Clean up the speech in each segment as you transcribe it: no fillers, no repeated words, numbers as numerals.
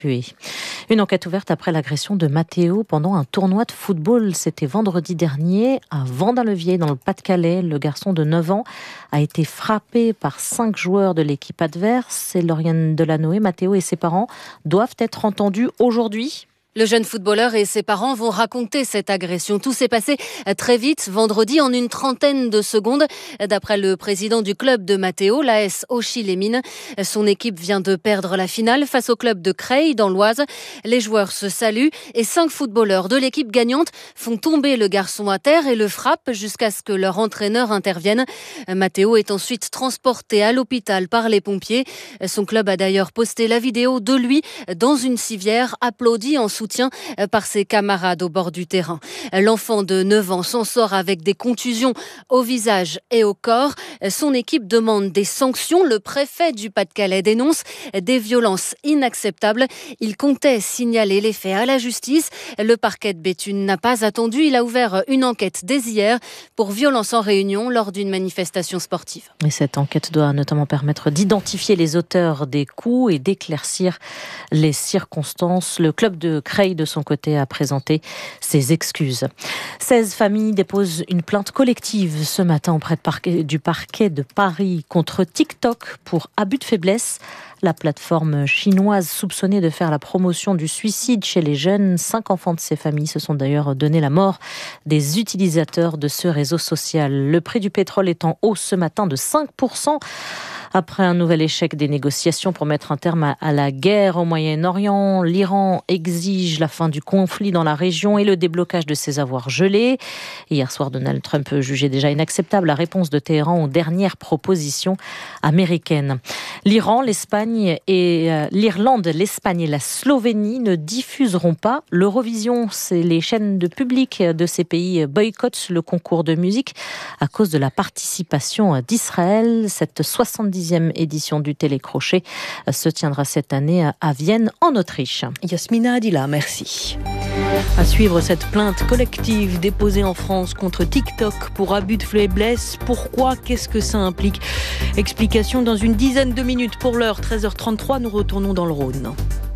Une enquête ouverte après l'agression de Matteo pendant un tournoi de football. C'était vendredi dernier à Vendin-le-Vieil dans le Pas-de-Calais. Le garçon de 9 ans a été frappé par 5 joueurs de l'équipe adverse. Et Lauriane Delanoë, Matteo et ses parents doivent être entendus aujourd'hui. Le jeune footballeur et ses parents vont raconter cette agression. Tout s'est passé très vite, vendredi, en une trentaine de secondes. D'après le président du club de Matteo, l'AS Auchy-les-Mines, son équipe vient de perdre la finale face au club de Creil, dans l'Oise. Les joueurs se saluent et 5 footballeurs de l'équipe gagnante font tomber le garçon à terre et le frappent jusqu'à ce que leur entraîneur intervienne. Matteo est ensuite transporté à l'hôpital par les pompiers. Son club a d'ailleurs posté la vidéo de lui dans une civière, applaudi en soutien par ses camarades au bord du terrain. L'enfant de 9 ans s'en sort avec des contusions au visage et au corps. Son équipe demande des sanctions. Le préfet du Pas-de-Calais dénonce des violences inacceptables. Il comptait signaler les faits à la justice. Le parquet de Béthune n'a pas attendu. Il a ouvert une enquête dès hier pour violence en réunion lors d'une manifestation sportive. Et cette enquête doit notamment permettre d'identifier les auteurs des coups et d'éclaircir les circonstances. Le club de Creil, de son côté, a présenté ses excuses. 16 familles déposent une plainte collective ce matin auprès du parquet de Paris contre TikTok pour abus de faiblesse. La plateforme chinoise soupçonnée de faire la promotion du suicide chez les jeunes. 5 enfants de ces familles se sont d'ailleurs donné la mort des utilisateurs de ce réseau social. Le prix du pétrole est en hausse ce matin de 5%. Après un nouvel échec des négociations pour mettre un terme à la guerre au Moyen-Orient, l'Iran exige la fin du conflit dans la région et le déblocage de ses avoirs gelés. Hier soir, Donald Trump jugeait déjà inacceptable la réponse de Téhéran aux dernières propositions américaines. L'Irlande, l'Espagne et la Slovénie ne diffuseront pas l'Eurovision. Les chaînes de public de ces pays boycottent le concours de musique à cause de la participation d'Israël. Cette 70e édition du Télécrochet se tiendra cette année à Vienne, en Autriche. Yasmina Adila, merci. À suivre cette plainte collective déposée en France contre TikTok pour abus de faiblesse. Pourquoi ? Qu'est-ce que ça implique ? Explication dans une dizaine de minutes. Pour l'heure, 13h33, nous retournons dans le Rhône.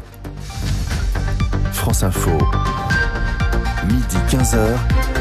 France Info, midi 15h.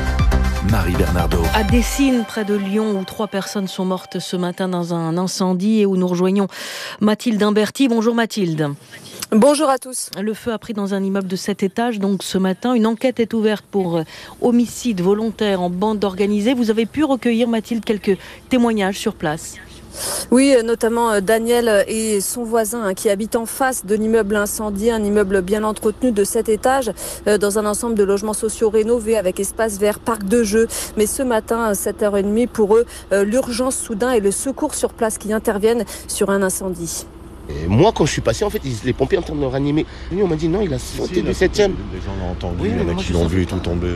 Marie Bernardo. À Dessines, près de Lyon, où 3 personnes sont mortes ce matin dans un incendie et où nous rejoignons Mathilde Imberti. Bonjour Mathilde. Bonjour à tous. Le feu a pris dans un immeuble de 7 étages, donc ce matin. Une enquête est ouverte pour homicide volontaire en bande organisée. Vous avez pu recueillir, Mathilde, quelques témoignages sur place. Oui, notamment Daniel et son voisin qui habite en face de l'immeuble incendié, un immeuble bien entretenu de 7 étages dans un ensemble de logements sociaux rénovés avec espace vert, parc de jeux. Mais ce matin, à 7h30, pour eux, l'urgence soudain et le secours sur place qui interviennent sur un incendie. Et moi, quand je suis passé, en fait, les pompiers en train de le ranimer. On m'a dit non, il a sauté du 7e. Les gens l'ont entendu, il y en a qui l'ont vu et tout tomber.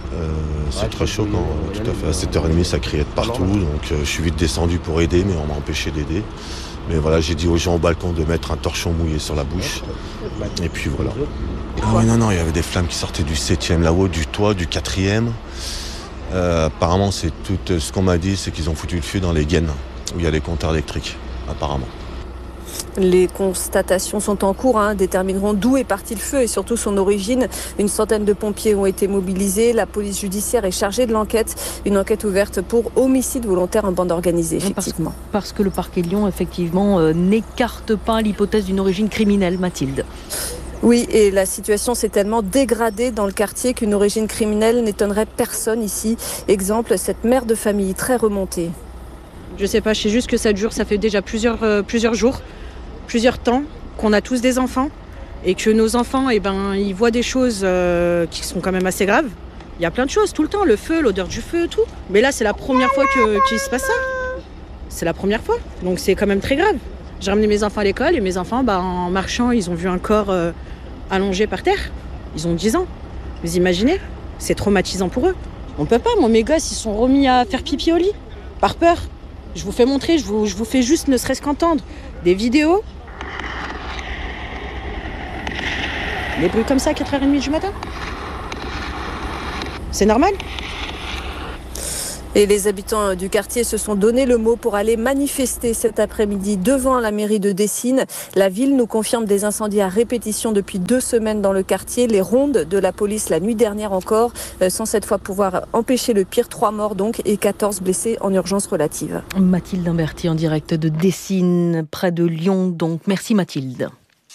C'est très choquant, tout à fait. À 7h30, ça criait de partout. Donc je suis vite descendu pour aider, mais on m'a empêché d'aider. Mais voilà, j'ai dit aux gens au balcon de mettre un torchon mouillé sur la bouche. Et puis voilà. Ah ouais, non, il y avait des flammes qui sortaient du 7e là-haut, du toit, du 4e. Apparemment, c'est tout ce qu'on m'a dit, c'est qu'ils ont foutu le feu dans les gaines où il y a les compteurs électriques, apparemment. Les constatations sont en cours, détermineront d'où est parti le feu et surtout son origine. Une centaine de pompiers ont été mobilisés. La police judiciaire est chargée de l'enquête. Une enquête ouverte pour homicide volontaire en bande organisée, effectivement. Parce que le parquet de Lyon, effectivement, n'écarte pas l'hypothèse d'une origine criminelle, Mathilde. Oui, et la situation s'est tellement dégradée dans le quartier qu'une origine criminelle n'étonnerait personne ici. Exemple, cette mère de famille très remontée. Je sais pas, je sais juste que ça dure, ça fait déjà plusieurs jours, plusieurs temps, qu'on a tous des enfants et que nos enfants, ils voient des choses qui sont quand même assez graves. Il y a plein de choses tout le temps, le feu, l'odeur du feu, tout. Mais là, c'est la première fois qu'il se passe ça. C'est la première fois, donc c'est quand même très grave. J'ai ramené mes enfants à l'école et mes enfants, en marchant, ils ont vu un corps allongé par terre. Ils ont 10 ans. Vous imaginez ? C'est traumatisant pour eux. On peut pas, mes gosses, ils sont remis à faire pipi au lit, par peur. Je vous fais montrer, je vous fais juste ne serait-ce qu'entendre des vidéos. Des bruits comme ça à 4h30 du matin. C'est normal ? Et les habitants du quartier se sont donné le mot pour aller manifester cet après-midi devant la mairie de Dessine. La ville nous confirme des incendies à répétition depuis 2 semaines dans le quartier. Les rondes de la police la nuit dernière encore, sans cette fois pouvoir empêcher le pire. 3 morts donc et 14 blessés en urgence relative. Mathilde Imberti en direct de Dessine, près de Lyon. Donc merci Mathilde.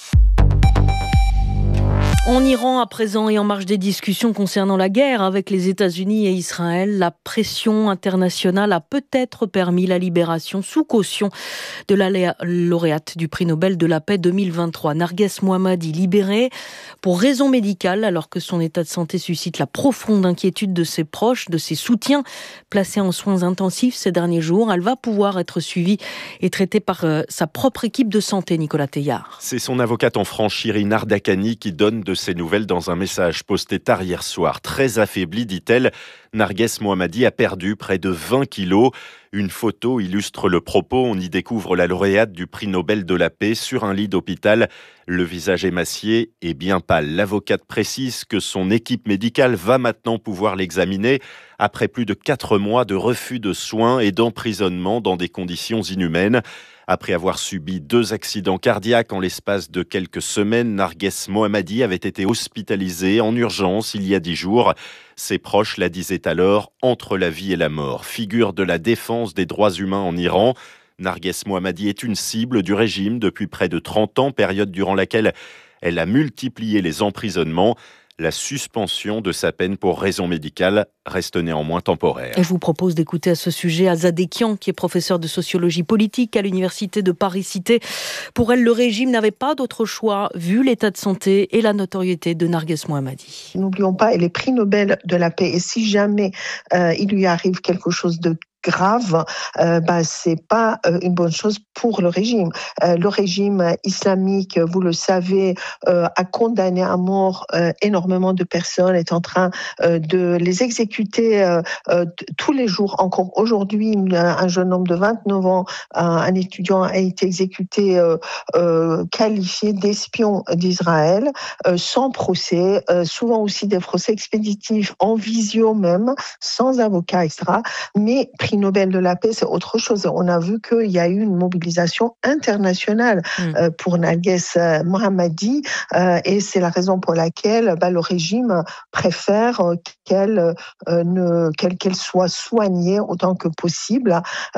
En Iran à présent et en marge des discussions concernant la guerre avec les États-Unis et Israël, la pression internationale a peut-être permis la libération sous caution de la lauréate du prix Nobel de la paix 2023, Narges Mohammadi, libérée pour raison médicale alors que son état de santé suscite la profonde inquiétude de ses proches, de ses soutiens placés en soins intensifs ces derniers jours. Elle va pouvoir être suivie et traitée par sa propre équipe de santé, Nicolas Teillard. C'est son avocate en France, Shirin Ardakani, qui donne de ces nouvelles dans un message posté tard hier soir. Très affaiblie, dit-elle, Narges Mohammadi a perdu près de 20 kilos. Une photo illustre le propos. On y découvre la lauréate du prix Nobel de la paix sur un lit d'hôpital. Le visage émacié et bien pâle. L'avocate précise que son équipe médicale va maintenant pouvoir l'examiner après plus de 4 mois de refus de soins et d'emprisonnement dans des conditions inhumaines. Après avoir subi 2 accidents cardiaques en l'espace de quelques semaines, Narges Mohammadi avait été hospitalisée en urgence il y a 10 jours. Ses proches la disaient alors entre la vie et la mort. Figure de la défense des droits humains en Iran, Narges Mohammadi est une cible du régime depuis près de 30 ans, période durant laquelle elle a multiplié les emprisonnements. La suspension de sa peine pour raison médicale reste néanmoins temporaire. Et je vous propose d'écouter à ce sujet Azad Ekian, qui est professeur de sociologie politique à l'université de Paris-Cité. Pour elle, le régime n'avait pas d'autre choix, vu l'état de santé et la notoriété de Narges Mohammadi. N'oublions pas, elle est prix Nobel de la paix. Et si jamais il lui arrive quelque chose de grave, c'est pas une bonne chose pour le régime. Le régime islamique, vous le savez, a condamné à mort énormément de personnes, est en train de les exécuter tous les jours. Encore aujourd'hui, un jeune homme de 29 ans, un étudiant, a été exécuté qualifié d'espion d'Israël, sans procès, souvent aussi des procès expéditifs en visio même, sans avocat, etc. Mais prix Nobel de la paix, c'est autre chose. On a vu qu'il y a eu une mobilisation internationale pour Narges Mohammadi et c'est la raison pour laquelle le régime préfère qu'elle soit soignée autant que possible.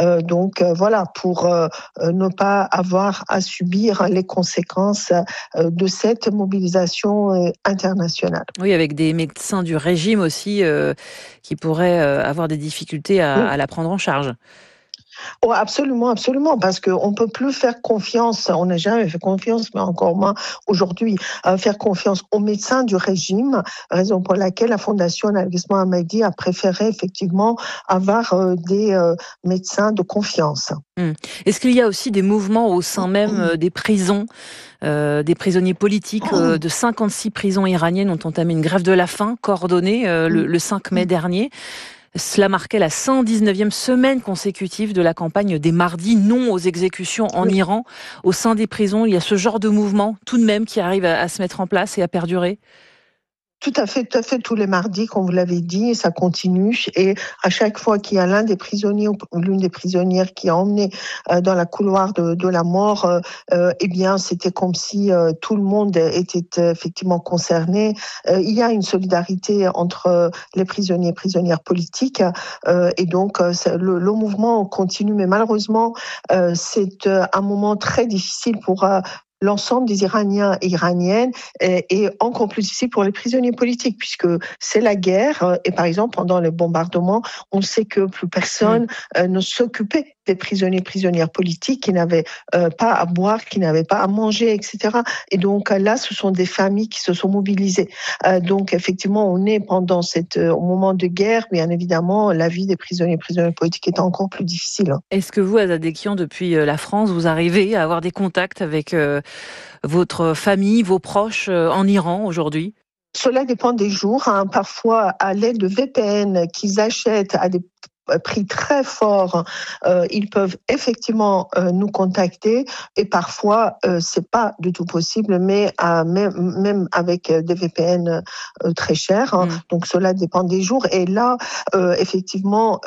Voilà, pour ne pas avoir à subir les conséquences de cette mobilisation internationale. Oui, avec des médecins du régime aussi qui pourraient avoir des difficultés à la prendre en charge. Oh, absolument, absolument, parce qu'on ne peut plus faire confiance, on n'a jamais fait confiance, mais encore moins aujourd'hui, faire confiance aux médecins du régime, raison pour laquelle la Fondation Narges Mohammadi a préféré effectivement avoir des médecins de confiance. Est-ce qu'il y a aussi des mouvements au sein même des prisons, des prisonniers politiques de 56 prisons iraniennes ont entamé une grève de la faim coordonnée le 5 mai dernier. Cela marquait la 119e semaine consécutive de la campagne des mardis non aux exécutions en Iran. Au sein des prisons, il y a ce genre de mouvement tout de même qui arrive à se mettre en place et à perdurer. Tout à fait, tous les mardis, comme vous l'avez dit, ça continue. Et à chaque fois qu'il y a l'un des prisonniers ou l'une des prisonnières qui est emmenée dans la couloir de la mort, c'était comme si tout le monde était effectivement concerné. Il y a une solidarité entre les prisonniers et prisonnières politiques. Et donc, le mouvement continue. Mais malheureusement, c'est un moment très difficile pour l'ensemble des Iraniens et Iraniennes est encore plus difficile pour les prisonniers politiques puisque c'est la guerre et par exemple pendant les bombardements, on sait que plus personne ne s'occupait des prisonniers et prisonnières politiques qui n'avaient pas à boire, qui n'avaient pas à manger, etc. Et donc là, ce sont des familles qui se sont mobilisées. Donc effectivement, on est pendant au moment de guerre, bien évidemment, la vie des prisonniers et prisonnières politiques est encore plus difficile. Est-ce que vous, Azad Ekian, depuis la France, vous arrivez à avoir des contacts avec votre famille, vos proches en Iran aujourd'hui ? Cela dépend des jours. Parfois, à l'aide de VPN qu'ils achètent à des prix très forts, ils peuvent effectivement nous contacter et parfois c'est pas du tout possible, mais même avec des VPN très chers. Donc cela dépend des jours. Et là, effectivement,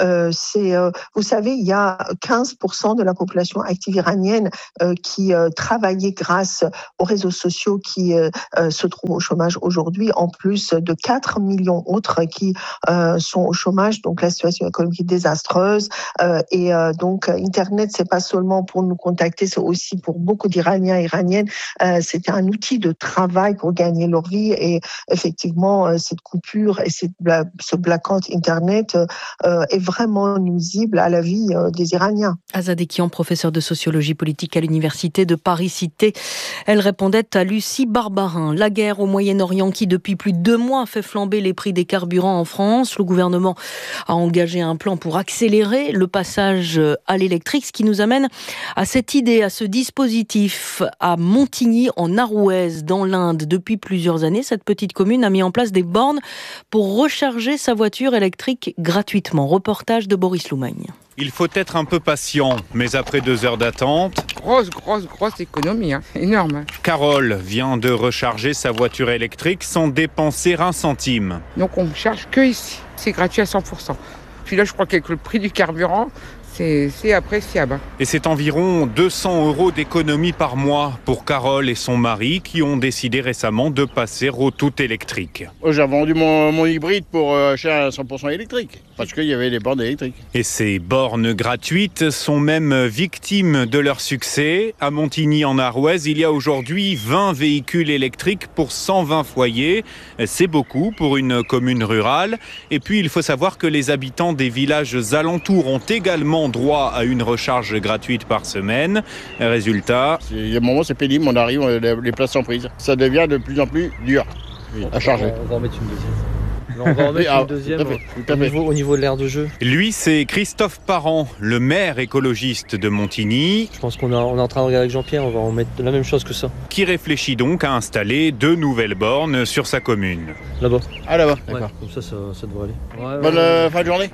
vous savez, il y a 15% de la population active iranienne qui travaillait grâce aux réseaux sociaux qui se trouvent au chômage aujourd'hui, en plus de 4 millions autres qui sont au chômage. Donc la situation économique désastreuse et donc Internet, c'est pas seulement pour nous contacter, c'est aussi pour beaucoup d'Iraniens et Iraniennes, c'était un outil de travail pour gagner leur vie. Et effectivement, cette coupure et ce blackout Internet est vraiment nuisible à la vie des Iraniens. Azadeh Kian, professeure de sociologie politique à l'université de Paris-Cité. Elle répondait à Lucie Barbarin. La guerre au Moyen-Orient qui, depuis plus de 2 mois, fait flamber les prix des carburants en France. Le gouvernement a engagé un plan pour accélérer le passage à l'électrique, ce qui nous amène à cette idée, à ce dispositif à Montigny, en Arouez, dans l'Inde. Depuis plusieurs années, cette petite commune a mis en place des bornes pour recharger sa voiture électrique gratuitement. Reportage de Boris Loumagne. Il faut être un peu patient, mais après 2 heures d'attente... Grosse économie, énorme. Carole vient de recharger sa voiture électrique sans dépenser un centime. Donc on ne charge que ici, c'est gratuit à 100%. Puis là, je crois qu'avec le prix du carburant, c'est appréciable. Et c'est environ 200 € d'économie par mois pour Carole et son mari qui ont décidé récemment de passer au tout électrique. J'ai vendu mon hybride pour acheter un 100% électrique, parce qu'il y avait des bornes électriques. Et ces bornes gratuites sont même victimes de leur succès. À Montigny, en Arouez, il y a aujourd'hui 20 véhicules électriques pour 120 foyers. C'est beaucoup pour une commune rurale. Et puis, il faut savoir que les habitants des villages alentours ont également droit à une recharge gratuite par semaine. Résultat... Il y a un moment, c'est pénible, on arrive, les places sont prises. Ça devient de plus en plus dur à charger. On va en mettre une deuxième. On va en mettre une deuxième au niveau de l'aire de jeu. Lui, c'est Christophe Parent, le maire écologiste de Montigny. Je pense qu'on est en train de regarder avec Jean-Pierre, on va en mettre la même chose que ça. Qui réfléchit donc à installer 2 nouvelles bornes sur sa commune. Là-bas. Ah, là-bas, d'accord. Ouais, comme ça devrait aller. Bonne fin de journée.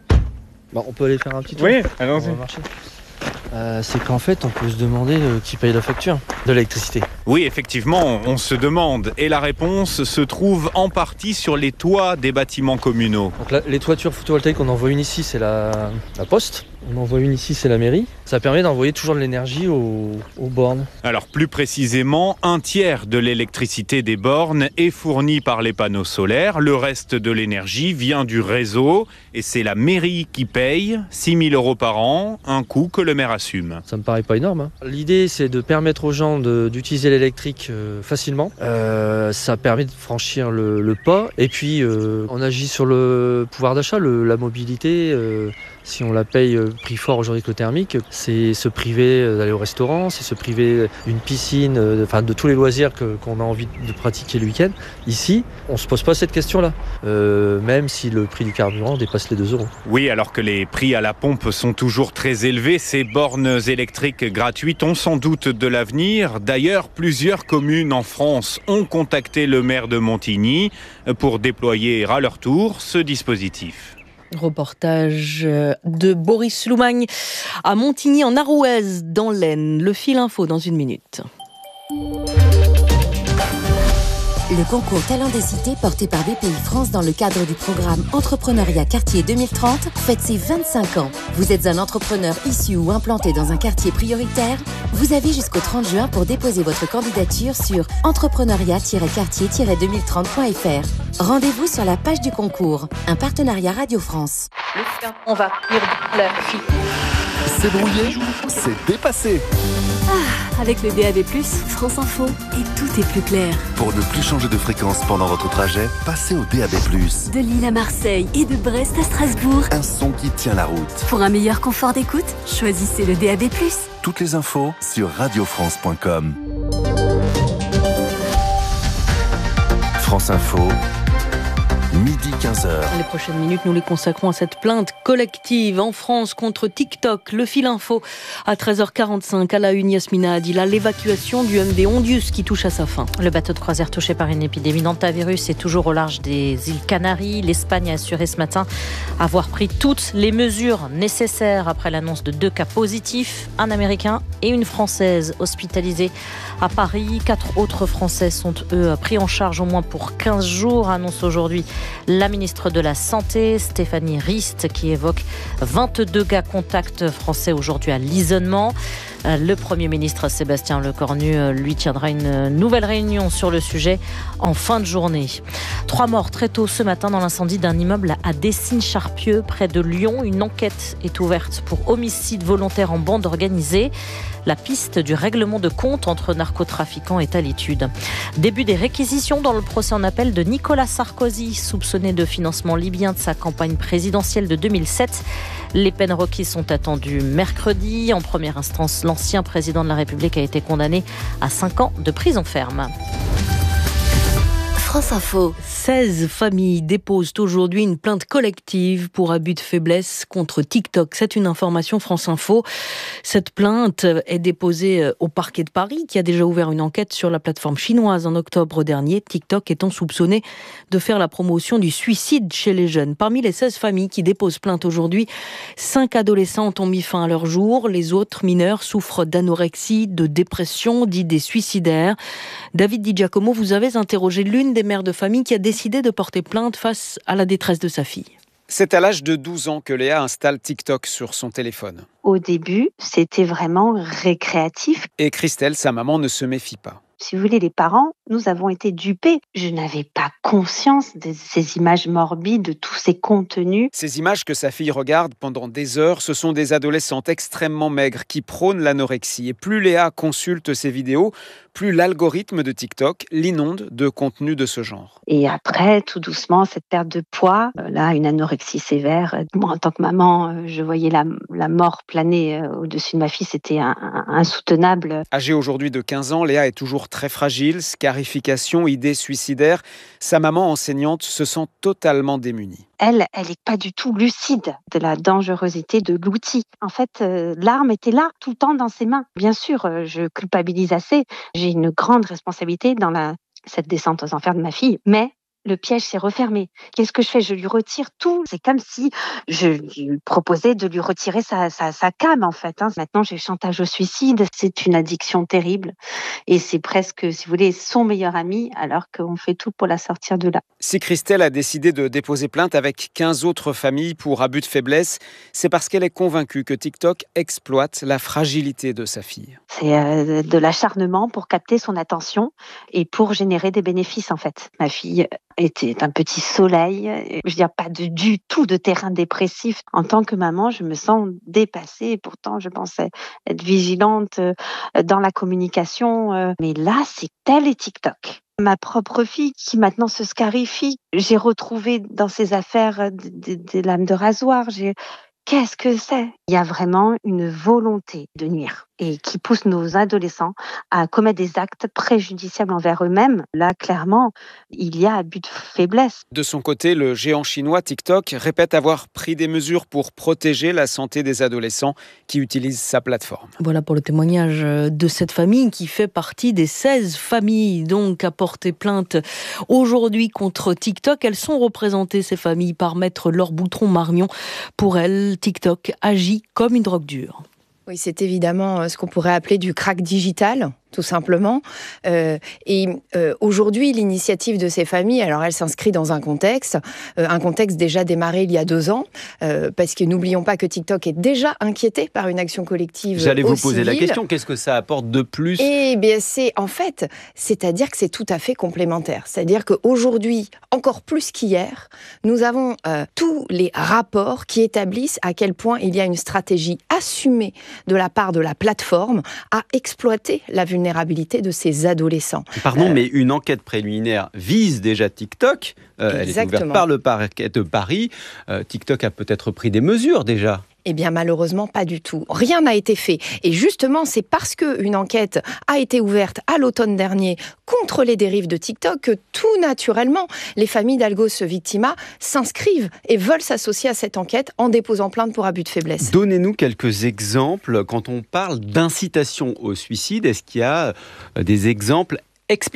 On peut aller faire un petit tour. Oui, allons-y. C'est qu'en fait, on peut se demander qui paye la facture de l'électricité. Oui, effectivement, on se demande. Et la réponse se trouve en partie sur les toits des bâtiments communaux. Donc là, les toitures photovoltaïques, on en voit une ici, c'est la poste. On en voit une ici, c'est la mairie. Ça permet d'envoyer toujours de l'énergie aux bornes. Alors plus précisément, 1/3 de l'électricité des bornes est fournie par les panneaux solaires. Le reste de l'énergie vient du réseau. Et c'est la mairie qui paye 6 000 € par an, un coût que le maire assume. Ça me paraît pas énorme. L'idée, c'est de permettre aux gens d'utiliser l'électrique facilement. Ça permet de franchir le pas. Et puis, on agit sur le pouvoir d'achat, la mobilité. Si on la paye prix fort aujourd'hui que le thermique, c'est se priver d'aller au restaurant, c'est se priver d'une piscine, de tous les loisirs qu'on a envie de pratiquer le week-end. Ici, on ne se pose pas cette question-là, même si le prix du carburant dépasse les 2 €. Oui, alors que les prix à la pompe sont toujours très élevés, ces bornes électriques gratuites ont sans doute de l'avenir. D'ailleurs, plusieurs communes en France ont contacté le maire de Montigny pour déployer à leur tour ce dispositif. Reportage de Boris Loumagne à Montigny en Arouez dans l'Aisne. Le fil info dans 1 minute. Le concours Talent des Cités porté par BPI France dans le cadre du programme Entrepreneuriat Quartier 2030 fête ses 25 ans. Vous êtes un entrepreneur issu ou implanté dans un quartier prioritaire? Vous avez jusqu'au 30 juin pour déposer votre candidature sur entrepreneuriat-quartier-2030.fr. Rendez-vous sur la page du concours. Un partenariat Radio France. On va lire la fille. C'est brouillé, c'est dépassé. Avec le DAB+, France Info, et tout est plus clair. Pour ne plus changer de fréquence pendant votre trajet, passez au DAB+. De Lille à Marseille et de Brest à Strasbourg. Un son qui tient la route. Pour un meilleur confort d'écoute, choisissez le DAB+. Toutes les infos sur radiofrance.com. France Info, midi 15h. Les prochaines minutes, nous les consacrons à cette plainte collective en France contre TikTok. Le fil info à 13h45 à la une, Yasmina Adila, l'évacuation du MV Ondius qui touche à sa fin. Le bateau de croisière touché par une épidémie d'hantavirus est toujours au large des îles Canaries. L'Espagne a assuré ce matin avoir pris toutes les mesures nécessaires après l'annonce de 2 cas positifs, un Américain et une Française hospitalisés à Paris. 4 autres Français sont, eux, pris en charge au moins pour 15 jours, annonce aujourd'hui la ministre de la Santé, Stéphanie Rist, qui évoque 22 cas contacts français aujourd'hui à l'isolement. Le Premier ministre Sébastien Lecornu, lui, tiendra une nouvelle réunion sur le sujet en fin de journée. 3 morts très tôt ce matin dans l'incendie d'un immeuble à Dessines-Charpieu, près de Lyon. Une enquête est ouverte pour homicide volontaire en bande organisée. La piste du règlement de compte entre narcotrafiquants est à l'étude. Début des réquisitions dans le procès en appel de Nicolas Sarkozy, soupçonné de financement libyen de sa campagne présidentielle de 2007. Les peines requises sont attendues mercredi. En première instance, l'ancien président de la République a été condamné à 5 ans de prison ferme. France Info. 16 familles déposent aujourd'hui une plainte collective pour abus de faiblesse contre TikTok. C'est une information France Info. Cette plainte est déposée au parquet de Paris, qui a déjà ouvert une enquête sur la plateforme chinoise en octobre dernier, TikTok étant soupçonné de faire la promotion du suicide chez les jeunes. Parmi les 16 familles qui déposent plainte aujourd'hui, 5 adolescentes ont mis fin à leur jour. Les autres mineurs souffrent d'anorexie, de dépression, d'idées suicidaires. David Di Giacomo, vous avez interrogé l'une des mères de famille qui a décidé de porter plainte face à la détresse de sa fille. C'est à l'âge de 12 ans que Léa installe TikTok sur son téléphone. Au début, c'était vraiment récréatif. Et Christelle, sa maman, ne se méfie pas. Si vous voulez, les parents, nous avons été dupés. Je n'avais pas conscience de ces images morbides, de tous ces contenus. Ces images que sa fille regarde pendant des heures, ce sont des adolescentes extrêmement maigres qui prônent l'anorexie. Et plus Léa consulte ces vidéos, plus l'algorithme de TikTok l'inonde de contenus de ce genre. Et après, tout doucement, cette perte de poids, là, une anorexie sévère. Moi, en tant que maman, je voyais la mort planer au-dessus de ma fille. C'était insoutenable. Âgée aujourd'hui de 15 ans, Léa est toujours très fragile, scarification, idées suicidaires. Sa maman enseignante se sent totalement démunie. Elle n'est pas du tout lucide de la dangerosité de l'outil. En fait, l'arme était là, tout le temps dans ses mains. Bien sûr, je culpabilise assez. J'ai une grande responsabilité dans cette descente aux enfers de ma fille, mais le piège s'est refermé. Qu'est-ce que je fais ? Je lui retire tout. C'est comme si je lui proposais de lui retirer sa cam, en fait. Maintenant, j'ai chantage au suicide. C'est une addiction terrible. Et c'est presque, si vous voulez, son meilleur ami, alors qu'on fait tout pour la sortir de là. Si Christelle a décidé de déposer plainte avec 15 autres familles pour abus de faiblesse, c'est parce qu'elle est convaincue que TikTok exploite la fragilité de sa fille. C'est de l'acharnement pour capter son attention et pour générer des bénéfices, en fait. Ma fille était un petit soleil, je veux dire pas du tout de terrain dépressif. En tant que maman, je me sens dépassée et pourtant je pensais être vigilante dans la communication. Mais là, c'est tel et TikTok. Ma propre fille qui maintenant se scarifie. J'ai retrouvé dans ses affaires des lames de rasoir. Qu'est-ce que c'est ? Il y a vraiment une volonté de nuire et qui pousse nos adolescents à commettre des actes préjudiciables envers eux-mêmes. Là, clairement, il y a abus de faiblesse. De son côté, le géant chinois TikTok répète avoir pris des mesures pour protéger la santé des adolescents qui utilisent sa plateforme. Voilà pour le témoignage de cette famille qui fait partie des 16 familles donc à porter plainte aujourd'hui contre TikTok. Elles sont représentées, ces familles, par Maître Laure Boutron-Marmion. Pour elle, TikTok agit comme une drogue dure. Oui, c'est évidemment ce qu'on pourrait appeler du crack digital, tout simplement. Aujourd'hui, l'initiative de ces familles, alors elle s'inscrit dans un contexte déjà démarré il y a 2 ans, parce que n'oublions pas que TikTok est déjà inquiété par une action collective. J'allais vous poser la question, qu'est-ce que ça apporte de plus ? Eh bien, c'est-à-dire que c'est tout à fait complémentaire. C'est-à-dire qu'aujourd'hui, encore plus qu'hier, nous avons tous les rapports qui établissent à quel point il y a une stratégie assumée de la part de la plateforme à exploiter la vulnérabilité de ces adolescents. Pardon, mais une enquête préliminaire vise déjà TikTok. Elle est ouverte par le parquet de Paris. TikTok a peut-être pris des mesures déjà. Eh bien, malheureusement, pas du tout. Rien n'a été fait. Et justement, c'est parce qu'une enquête a été ouverte à l'automne dernier contre les dérives de TikTok que tout naturellement, les familles d'Algos Victima s'inscrivent et veulent s'associer à cette enquête en déposant plainte pour abus de faiblesse. Donnez-nous quelques exemples quand on parle d'incitation au suicide. Est-ce qu'il y a des exemples explicites ?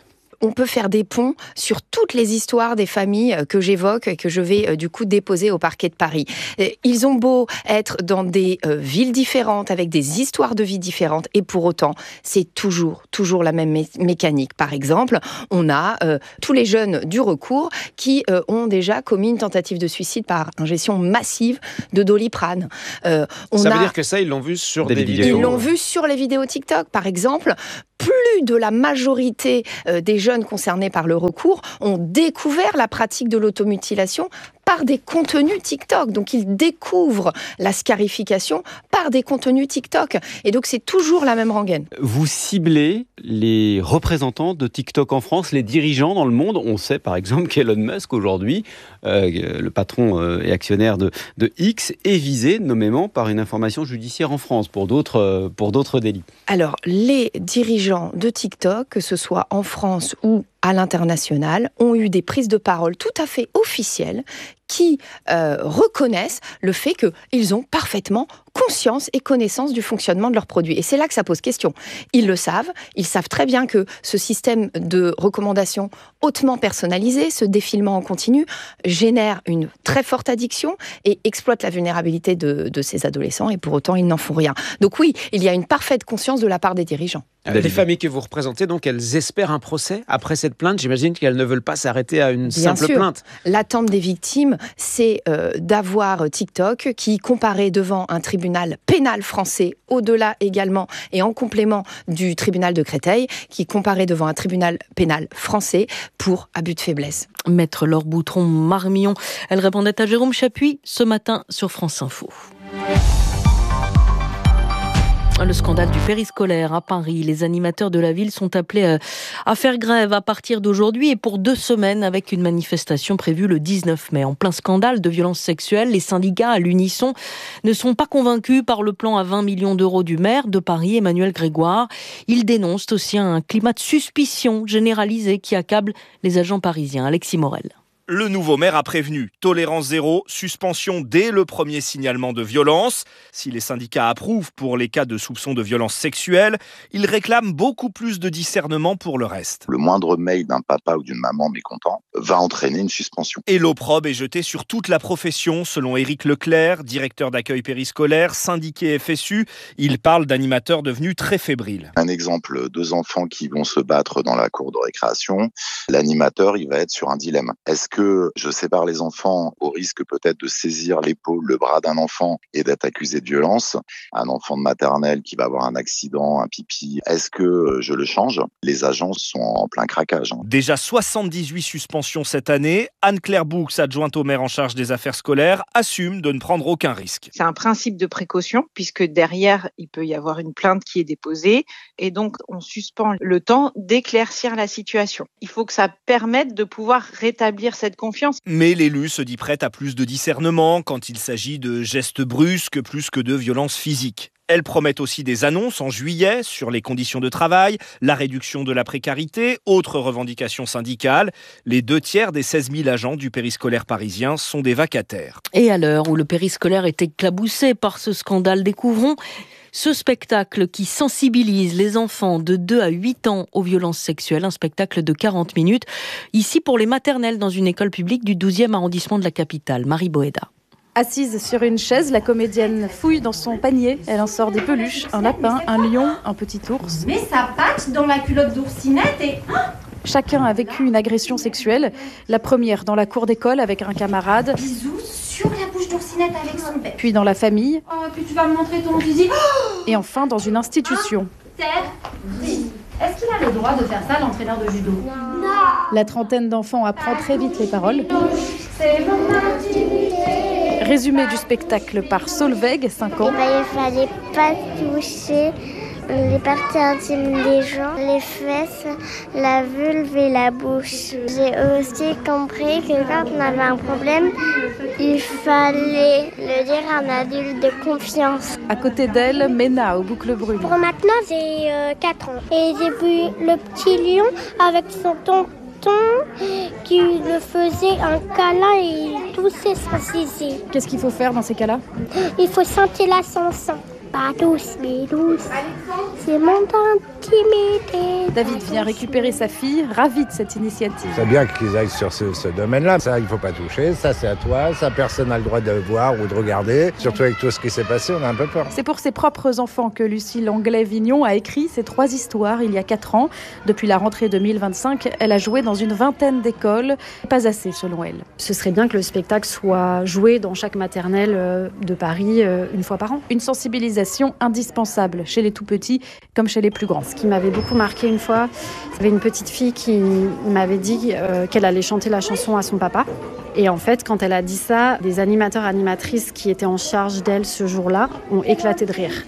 On peut faire des ponts sur toutes les histoires des familles que j'évoque et que je vais du coup déposer au parquet de Paris. Ils ont beau être dans des villes différentes, avec des histoires de vie différentes, et pour autant, c'est toujours la même mécanique. Par exemple, on a tous les jeunes du recours qui ont déjà commis une tentative de suicide par ingestion massive de Doliprane. Ça veut dire que ça, ils l'ont vu sur des vidéos. Ils l'ont vu sur les vidéos TikTok, par exemple. Plus de la majorité des jeunes concernés par le recours ont découvert la pratique de l'automutilation par des contenus TikTok. Donc, ils découvrent la scarification par des contenus TikTok. Et donc, c'est toujours la même rengaine. Vous ciblez les représentants de TikTok en France, les dirigeants dans le monde. On sait, par exemple, qu'Elon Musk, aujourd'hui, le patron et actionnaire de X, est visé nommément par une information judiciaire en France pour d'autres délits. Alors, les dirigeants de TikTok, que ce soit en France ou à l'international, ont eu des prises de parole tout à fait officielles qui reconnaissent le fait qu'ils ont parfaitement conscience et connaissance du fonctionnement de leurs produits. Et c'est là que ça pose question. Ils le savent, ils savent très bien que ce système de recommandation hautement personnalisé, ce défilement en continu, génère une très forte addiction et exploite la vulnérabilité de ces adolescents, et pour autant, ils n'en font rien. Donc oui, il y a une parfaite conscience de la part des dirigeants. Les familles que vous représentez, donc, elles espèrent un procès après cette plainte. J'imagine qu'elles ne veulent pas s'arrêter à une simple plainte. L'attente des victimes, c'est d'avoir TikTok qui, comparé devant un tribunal pénal français, au-delà également et en complément du tribunal de Créteil, qui comparait devant un tribunal pénal français pour abus de faiblesse. Maître Laure Boutron-Marmillon, elle répondait à Jérôme Chapuis ce matin sur France Info. Le scandale du périscolaire à Paris. Les animateurs de la ville sont appelés à faire grève à partir d'aujourd'hui et pour 2 semaines avec une manifestation prévue le 19 mai. En plein scandale de violences sexuelles, les syndicats à l'unisson ne sont pas convaincus par le plan à 20 millions d'euros du maire de Paris, Emmanuel Grégoire. Ils dénoncent aussi un climat de suspicion généralisé qui accable les agents parisiens. Alexis Morel. Le nouveau maire a prévenu, tolérance zéro, suspension dès le premier signalement de violence. Si les syndicats approuvent pour les cas de soupçons de violence sexuelle, ils réclament beaucoup plus de discernement pour le reste. Le moindre mail d'un papa ou d'une maman mécontent va entraîner une suspension. Et l'opprobre est jeté sur toute la profession, selon Éric Leclerc, directeur d'accueil périscolaire, syndiqué FSU. Il parle d'animateurs devenus très fébriles. Un exemple, 2 enfants qui vont se battre dans la cour de récréation. L'animateur, il va être sur un dilemme. Est-ce que je sépare les enfants au risque peut-être de saisir l'épaule, le bras d'un enfant et d'être accusé de violence? Un enfant de maternelle qui va avoir un accident, un pipi, est-ce que je le change? Les agents sont en plein craquage. Déjà 78 suspensions cette année. Anne-Claire Boux, adjointe au maire en charge des affaires scolaires, assume de ne prendre aucun risque. C'est un principe de précaution puisque derrière, il peut y avoir une plainte qui est déposée et donc on suspend le temps d'éclaircir la situation. Il faut que ça permette de pouvoir rétablir cette confiance. Mais l'élu se dit prête à plus de discernement quand il s'agit de gestes brusques plus que de violences physiques. Elle promet aussi des annonces en juillet sur les conditions de travail, la réduction de la précarité, autres revendications syndicales. Les 2/3 des 16 000 agents du périscolaire parisien sont des vacataires. Et à l'heure où le périscolaire est éclaboussé par ce scandale, découvrons ce spectacle qui sensibilise les enfants de 2 à 8 ans aux violences sexuelles, un spectacle de 40 minutes, ici pour les maternelles dans une école publique du 12e arrondissement de la capitale. Marie Boéda. Assise sur une chaise, la comédienne fouille dans son panier. Elle en sort des peluches, un lapin, un lion, un petit ours. Mais sa patte dans la culotte d'oursinette et... Chacun a vécu une agression sexuelle. La première dans la cour d'école avec un camarade. Bisous sur la bouche d'oursinette avec son père. Puis dans la famille. Oh, puis tu vas me montrer ton zizi. Et enfin dans une institution. Est-ce qu'il a le droit de faire ça, l'entraîneur de judo? Non. La trentaine d'enfants apprend très vite les paroles. C'est mon intimité. Résumé du spectacle par Solveig, 5 ans. Il fallait pas toucher les parties intimes des gens, les fesses, la vulve et la bouche. J'ai aussi compris que quand on avait un problème, il fallait le dire à un adulte de confiance. À côté d'elle, Ména aux boucles brunes. Pour maintenant, j'ai 4 ans. Et j'ai vu le petit lion avec son tonton qui le faisait un câlin et il toussait son zizi. Qu'est-ce qu'il faut faire dans ces cas-là? Il faut sentir la chanson. Pas douce, mais douce. C'est mon intimité. David vient récupérer sa fille, ravi de cette initiative. C'est bien qu'ils aillent sur ce domaine-là. Ça, il ne faut pas toucher. Ça, c'est à toi. Ça, personne n'a le droit de voir ou de regarder. Surtout avec tout ce qui s'est passé, on a un peu peur. C'est pour ses propres enfants que Lucie Langlais-Vignon a écrit ces 3 histoires il y a 4 ans. Depuis la rentrée 2025, elle a joué dans une vingtaine d'écoles. Pas assez, selon elle. Ce serait bien que le spectacle soit joué dans chaque maternelle de Paris une fois par an. Une sensibilisation indispensable chez les tout-petits comme chez les plus grands. Ce qui m'avait beaucoup marqué une fois, c'était une petite fille qui m'avait dit qu'elle allait chanter la chanson à son papa. Et en fait, quand elle a dit ça, des animateurs, animatrices qui étaient en charge d'elle ce jour-là ont éclaté de rire.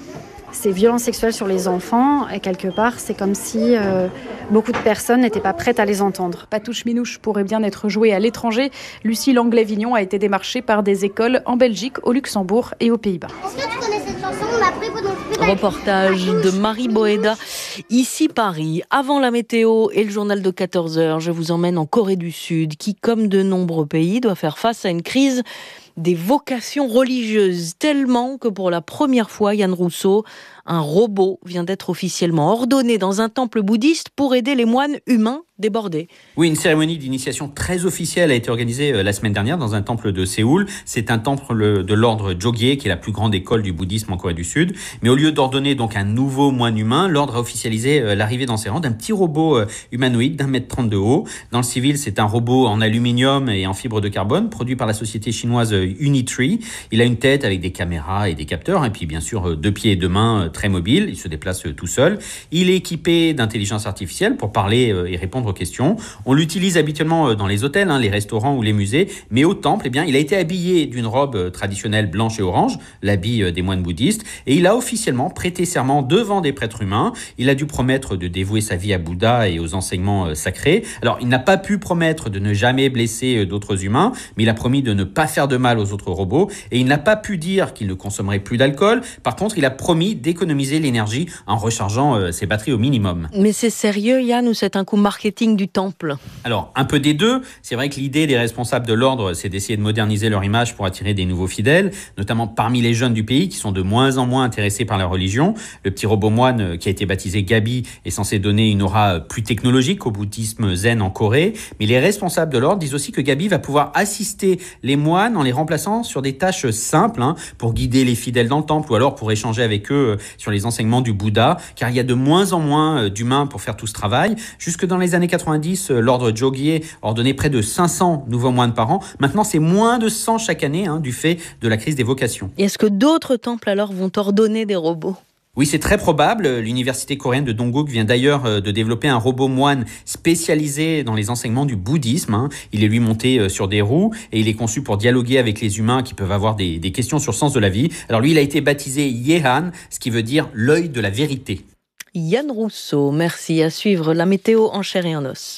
Ces violences sexuelles sur les enfants, et quelque part, c'est comme si beaucoup de personnes n'étaient pas prêtes à les entendre. Patouche Minouche pourrait bien être jouée à l'étranger. Lucie Langlais-Vignon a été démarchée par des écoles en Belgique, au Luxembourg et aux Pays-Bas. Est-ce que tu connais cette chanson? On l'a appris pendant le Reportage de Marie Boéda, ici Paris. Avant la météo et le journal de 14h, je vous emmène en Corée du Sud, qui, comme de nombreux pays, doit faire face à une crise des vocations religieuses, tellement que pour la première fois, Yann Rousseau, un robot vient d'être officiellement ordonné dans un temple bouddhiste pour aider les moines humains débordés. Oui, une cérémonie d'initiation très officielle a été organisée la semaine dernière dans un temple de Séoul. C'est un temple de l'ordre Jogye, qui est la plus grande école du bouddhisme en Corée du Sud. Mais au lieu d'ordonner donc un nouveau moine humain, l'ordre a officialisé l'arrivée dans ses rangs d'un petit robot humanoïde d'1,30 m de haut. Dans le civil, c'est un robot en aluminium et en fibre de carbone, produit par la société chinoise Unitree. Il a une tête avec des caméras et des capteurs, et puis bien sûr 2 pieds et 2 mains très mobile, il se déplace tout seul. Il est équipé d'intelligence artificielle pour parler et répondre aux questions. On l'utilise habituellement dans les hôtels, les restaurants ou les musées, mais au temple, il a été habillé d'une robe traditionnelle blanche et orange, l'habit des moines bouddhistes, et il a officiellement prêté serment devant des prêtres humains. Il a dû promettre de dévouer sa vie à Bouddha et aux enseignements sacrés. Alors, il n'a pas pu promettre de ne jamais blesser d'autres humains, mais il a promis de ne pas faire de mal aux autres robots, et il n'a pas pu dire qu'il ne consommerait plus d'alcool. Par contre, il a promis d'économiser l'énergie en rechargeant ses batteries au minimum. Mais c'est sérieux, Yann, ou c'est un coup marketing du temple? Alors, un peu des deux. C'est vrai que l'idée des responsables de l'ordre, c'est d'essayer de moderniser leur image pour attirer des nouveaux fidèles, notamment parmi les jeunes du pays qui sont de moins en moins intéressés par la religion. Le petit robot moine qui a été baptisé Gabi est censé donner une aura plus technologique au bouddhisme zen en Corée. Mais les responsables de l'ordre disent aussi que Gabi va pouvoir assister les moines en les remplaçant sur des tâches simples, pour guider les fidèles dans le temple ou alors pour échanger avec eux sur les enseignements du Bouddha, car il y a de moins en moins d'humains pour faire tout ce travail. Jusque dans les années 90, l'ordre Jogye ordonnait près de 500 nouveaux moines par an. Maintenant, c'est moins de 100 chaque année, du fait de la crise des vocations. Et est-ce que d'autres temples alors vont ordonner des robots ? Oui, c'est très probable. L'université coréenne de Dongguk vient d'ailleurs de développer un robot moine spécialisé dans les enseignements du bouddhisme. Il est lui monté sur des roues et il est conçu pour dialoguer avec les humains qui peuvent avoir des questions sur le sens de la vie. Alors lui, il a été baptisé Yehan, ce qui veut dire l'œil de la vérité. Yann Rousseau, merci. À suivre la météo en chair et en os.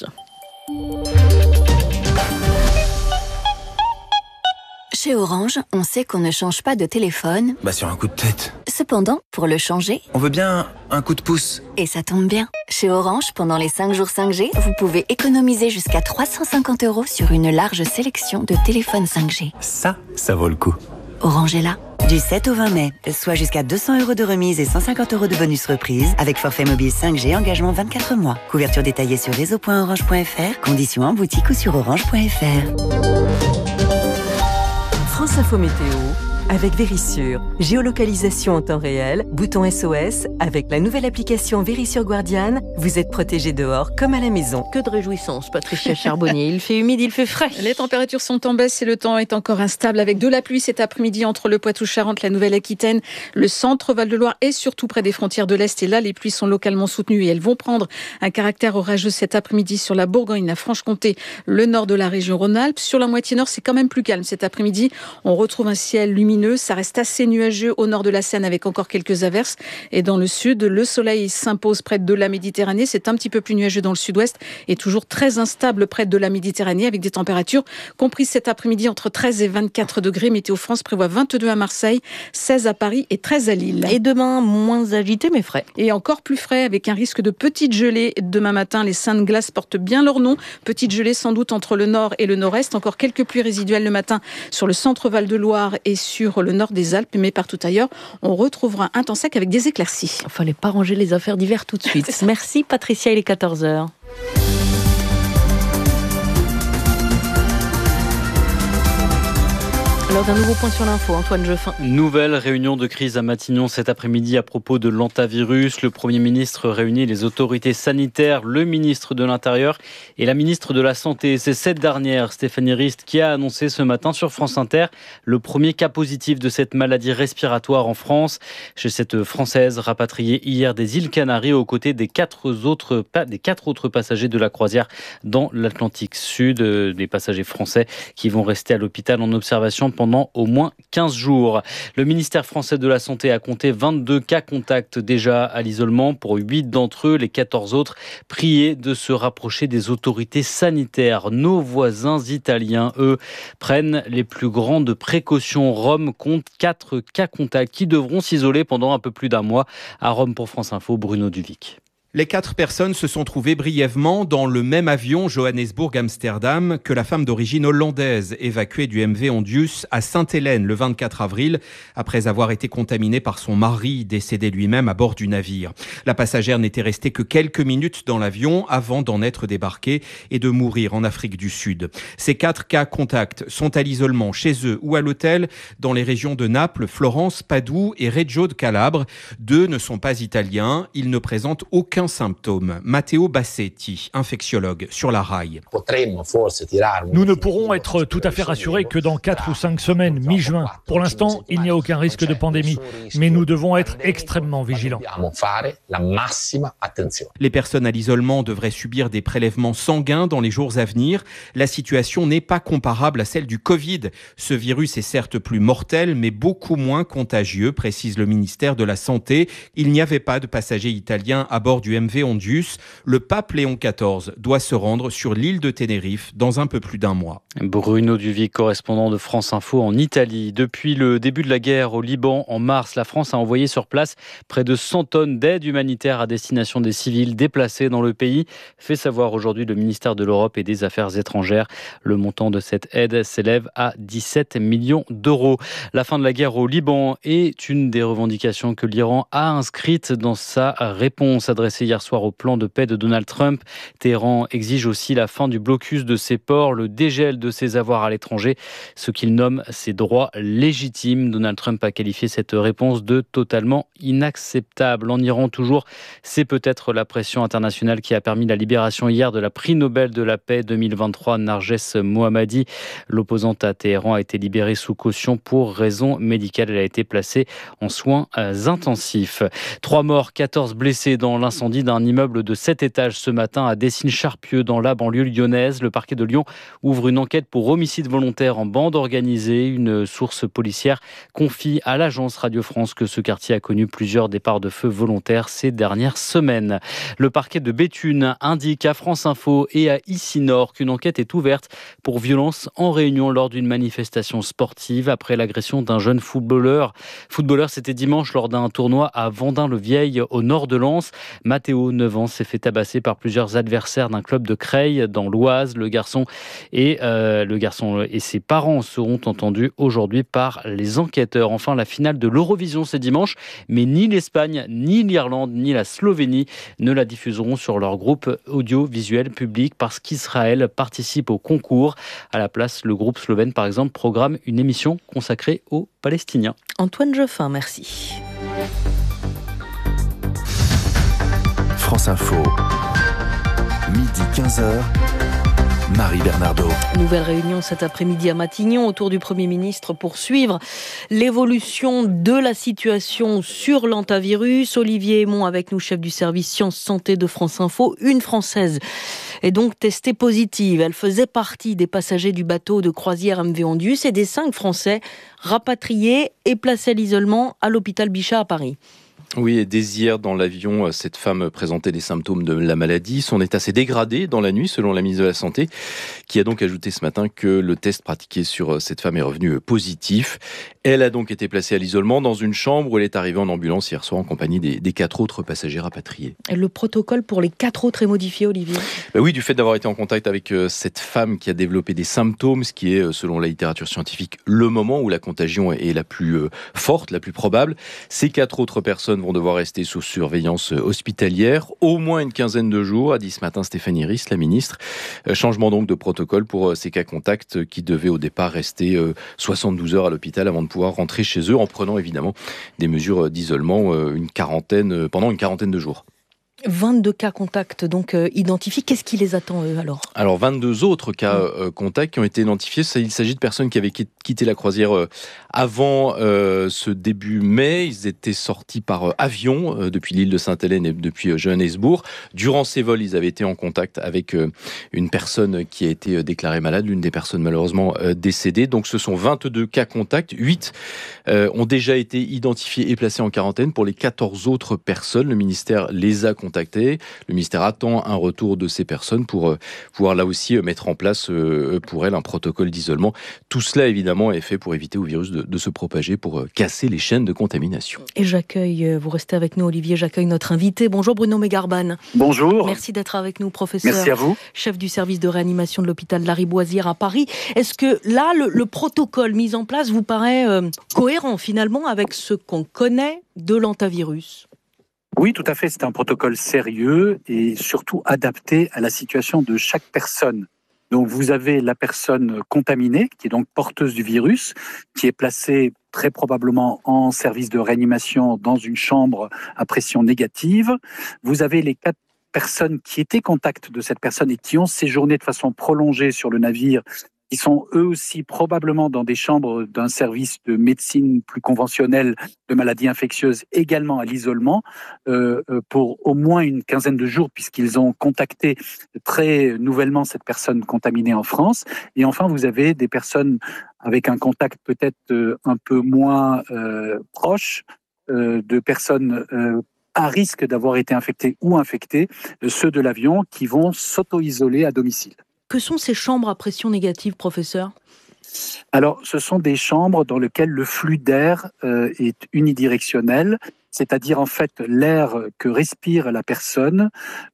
Chez Orange, on sait qu'on ne change pas de téléphone. Sur un coup de tête. Cependant, pour le changer, on veut bien un coup de pouce. Et ça tombe bien. Chez Orange, pendant les 5 jours 5G, vous pouvez économiser jusqu'à 350 € sur une large sélection de téléphones 5G. Ça vaut le coup. Orange est là. Du 7 au 20 mai, soit jusqu'à 200 € de remise et 150 € de bonus reprise avec forfait mobile 5G, engagement 24 mois. Couverture détaillée sur réseau.orange.fr, conditions en boutique ou sur orange.fr. France Info Météo avec Vérissure. Géolocalisation en temps réel, bouton SOS. Avec la nouvelle application Vérissure Guardian, vous êtes protégé dehors comme à la maison. Que de réjouissance, Patricia Charbonnier. Il fait humide, il fait frais. Les températures sont en baisse et le temps est encore instable avec de la pluie cet après-midi entre le Poitou-Charentes, la Nouvelle-Aquitaine, le centre Val-de-Loire et surtout près des frontières de l'Est. Et là, les pluies sont localement soutenues et elles vont prendre un caractère orageux cet après-midi sur la Bourgogne, la Franche-Comté, le nord de la région Rhône-Alpes. Sur la moitié nord, c'est quand même plus calme cet après-midi. On retrouve un ciel lumineux lumineux. Ça reste assez nuageux au nord de la Seine avec encore quelques averses. Et dans le sud, le soleil s'impose près de la Méditerranée. C'est un petit peu plus nuageux dans le sud-ouest et toujours très instable près de la Méditerranée avec des températures comprises cet après-midi entre 13 et 24 degrés. Météo France prévoit 22 à Marseille, 16 à Paris et 13 à Lille. Et demain, moins agité mais frais. Et encore plus frais avec un risque de petites gelées. Demain matin, les Saintes Glaces portent bien leur nom. Petites gelées sans doute entre le nord et le nord-est. Encore quelques pluies résiduelles le matin sur le centre Val-de-Loire et sur le nord des Alpes. Mais partout ailleurs, on retrouvera un temps sec avec des éclaircies. Il fallait pas ranger les affaires d'hiver tout de suite. Merci Patricia, il est 14h. Alors d'un nouveau point sur l'info, Antoine Jeffin. Nouvelle réunion de crise à Matignon cet après-midi à propos de l'hantavirus. Le Premier ministre réunit les autorités sanitaires, le ministre de l'Intérieur et la ministre de la Santé. C'est cette dernière, Stéphanie Rist, qui a annoncé ce matin sur France Inter le premier cas positif de cette maladie respiratoire en France. Chez cette Française rapatriée hier des îles Canaries aux côtés des quatre autres passagers de la croisière dans l'Atlantique Sud. Des passagers français qui vont rester à l'hôpital en observation pendant au moins 15 jours. Le ministère français de la Santé a compté 22 cas contacts déjà à l'isolement. Pour 8 d'entre eux, les 14 autres priés de se rapprocher des autorités sanitaires. Nos voisins italiens, eux, prennent les plus grandes précautions. Rome compte 4 cas contacts qui devront s'isoler pendant un peu plus d'un mois. À Rome, pour France Info, Bruno Duvic. Les 4 personnes se sont trouvées brièvement dans le même avion Johannesburg-Amsterdam que la femme d'origine hollandaise évacuée du MV Ondius à Sainte-Hélène le 24 avril après avoir été contaminée par son mari décédé lui-même à bord du navire. La passagère n'était restée que quelques minutes dans l'avion avant d'en être débarquée et de mourir en Afrique du Sud. Ces 4 cas contacts sont à l'isolement chez eux ou à l'hôtel dans les régions de Naples, Florence, Padoue et Reggio de Calabre. 2 ne sont pas italiens, ils ne présentent aucun symptôme. Matteo Bassetti, infectiologue sur la RAI. Nous ne pourrons être tout à fait rassurés que dans 4 ou 5 semaines, mi-juin. Pour l'instant, il n'y a aucun risque de pandémie, mais nous devons être extrêmement vigilants. Les personnes à l'isolement devraient subir des prélèvements sanguins dans les jours à venir. La situation n'est pas comparable à celle du Covid. Ce virus est certes plus mortel, mais beaucoup moins contagieux, précise le ministère de la Santé. Il n'y avait pas de passagers italiens à bord du MV Ondius. Le pape Léon XIV doit se rendre sur l'île de Tenerife dans un peu plus d'un mois. Bruno Duvic, correspondant de France Info en Italie. Depuis le début de la guerre au Liban en mars, la France a envoyé sur place près de 100 tonnes d'aide humanitaire à destination des civils déplacés dans le pays, fait savoir aujourd'hui le ministère de l'Europe et des Affaires étrangères. Le montant de cette aide s'élève à 17 millions d'euros. La fin de la guerre au Liban est une des revendications que l'Iran a inscrites dans sa réponse adressée hier soir au plan de paix de Donald Trump. Téhéran exige aussi la fin du blocus de ses ports, le dégel de ses avoirs à l'étranger, ce qu'il nomme ses droits légitimes. Donald Trump a qualifié cette réponse de totalement inacceptable. En Iran toujours, c'est peut-être la pression internationale qui a permis la libération hier de la prix Nobel de la paix 2023, Narges Mohammadi. L'opposante à Téhéran a été libérée sous caution pour raison médicale. Elle a été placée en soins intensifs. 3 morts, 14 blessés dans l'incendie d'un immeuble de 7 étages ce matin à Dessines-Charpieu dans la banlieue lyonnaise. Le parquet de Lyon ouvre une enquête pour homicide volontaire en bande organisée. Une source policière confie à l'agence Radio France que ce quartier a connu plusieurs départs de feu volontaires ces dernières semaines. Le parquet de Béthune indique à France Info et à Ici Nord qu'une enquête est ouverte pour violence en réunion lors d'une manifestation sportive après l'agression d'un jeune footballeur. C'était dimanche lors d'un tournoi à Vendin-le-Vieil au nord de Lens. Mathéo, 9 ans, s'est fait tabasser par plusieurs adversaires d'un club de Creil dans l'Oise. Le garçon et ses parents seront entendus aujourd'hui par les enquêteurs. Enfin, la finale de l'Eurovision, c'est dimanche, mais ni l'Espagne, ni l'Irlande, ni la Slovénie ne la diffuseront sur leur groupe audiovisuel public parce qu'Israël participe au concours. À la place, le groupe slovène, par exemple, programme une émission consacrée aux Palestiniens. Antoine Jeffin, merci. France Info, midi 15h, Marie. Marie Bernardo. Nouvelle réunion cet après-midi à Matignon autour du Premier ministre pour suivre l'évolution de la situation sur l'hantavirus. Olivier Aymon avec nous, chef du service Sciences Santé de France Info. Une Française est donc testée positive. Elle faisait partie des passagers du bateau de croisière MV Ondius et des 5 Français rapatriés et placés à l'isolement à l'hôpital Bichat à Paris. Oui, et dès hier, dans l'avion, cette femme présentait des symptômes de la maladie. Son état s'est dégradé dans la nuit, selon la ministre de la Santé, qui a donc ajouté ce matin que le test pratiqué sur cette femme est revenu positif. Elle a donc été placée à l'isolement dans une chambre où elle est arrivée en ambulance hier soir en compagnie des 4 autres passagers rapatriés. Et le protocole pour les 4 autres est modifié, Olivier ? Oui, du fait d'avoir été en contact avec cette femme qui a développé des symptômes, ce qui est, selon la littérature scientifique, le moment où la contagion est la plus forte, la plus probable. Ces 4 autres personnes vont devoir rester sous surveillance hospitalière au moins une quinzaine de jours, a dit ce matin Stéphanie Rist, la ministre. Changement donc de protocole pour ces cas contacts qui devaient au départ rester 72 heures à l'hôpital avant de pouvoir rentrer chez eux, en prenant évidemment des mesures d'isolement pendant une quarantaine de jours. 22 cas contacts donc identifiés. Qu'est-ce qui les attend eux alors ? Alors 22 autres cas contacts qui ont été identifiés. Il s'agit de personnes qui avaient quitté la croisière avant ce début mai. Ils étaient sortis par avion depuis l'île de Sainte-Hélène et depuis Johannesburg. Durant ces vols, ils avaient été en contact avec une personne qui a été déclarée malade, l'une des personnes malheureusement décédées. Donc ce sont 22 cas contacts. 8 ont déjà été identifiés et placés en quarantaine. Pour les 14 autres personnes, le ministère les a contactés. Le ministère attend un retour de ces personnes pour pouvoir là aussi mettre en place pour elles un protocole d'isolement. Tout cela évidemment est fait pour éviter au virus de se propager, pour casser les chaînes de contamination. Et vous restez avec nous Olivier, j'accueille notre invité. Bonjour Bruno Megarban. Bonjour. Merci d'être avec nous, professeur. Merci à vous. Chef du service de réanimation de l'hôpital Lariboisière à Paris. Est-ce que là, le protocole mis en place vous paraît cohérent finalement avec ce qu'on connaît de l'hantavirus ? Oui, tout à fait. C'est un protocole sérieux et surtout adapté à la situation de chaque personne. Donc, vous avez la personne contaminée, qui est donc porteuse du virus, qui est placée très probablement en service de réanimation dans une chambre à pression négative. Vous avez les 4 personnes qui étaient contact de cette personne et qui ont séjourné de façon prolongée sur le navire. Ils sont eux aussi probablement dans des chambres d'un service de médecine plus conventionnel de maladies infectieuses, également à l'isolement, pour au moins une quinzaine de jours, puisqu'ils ont contacté très nouvellement cette personne contaminée en France. Et enfin, vous avez des personnes avec un contact peut-être un peu moins proche, de personnes à risque d'avoir été infectées ou infectées, ceux de l'avion qui vont s'auto-isoler à domicile. Que sont ces chambres à pression négative, professeur ? Alors, ce sont des chambres dans lesquelles le flux d'air est unidirectionnel, c'est-à-dire en fait l'air que respire la personne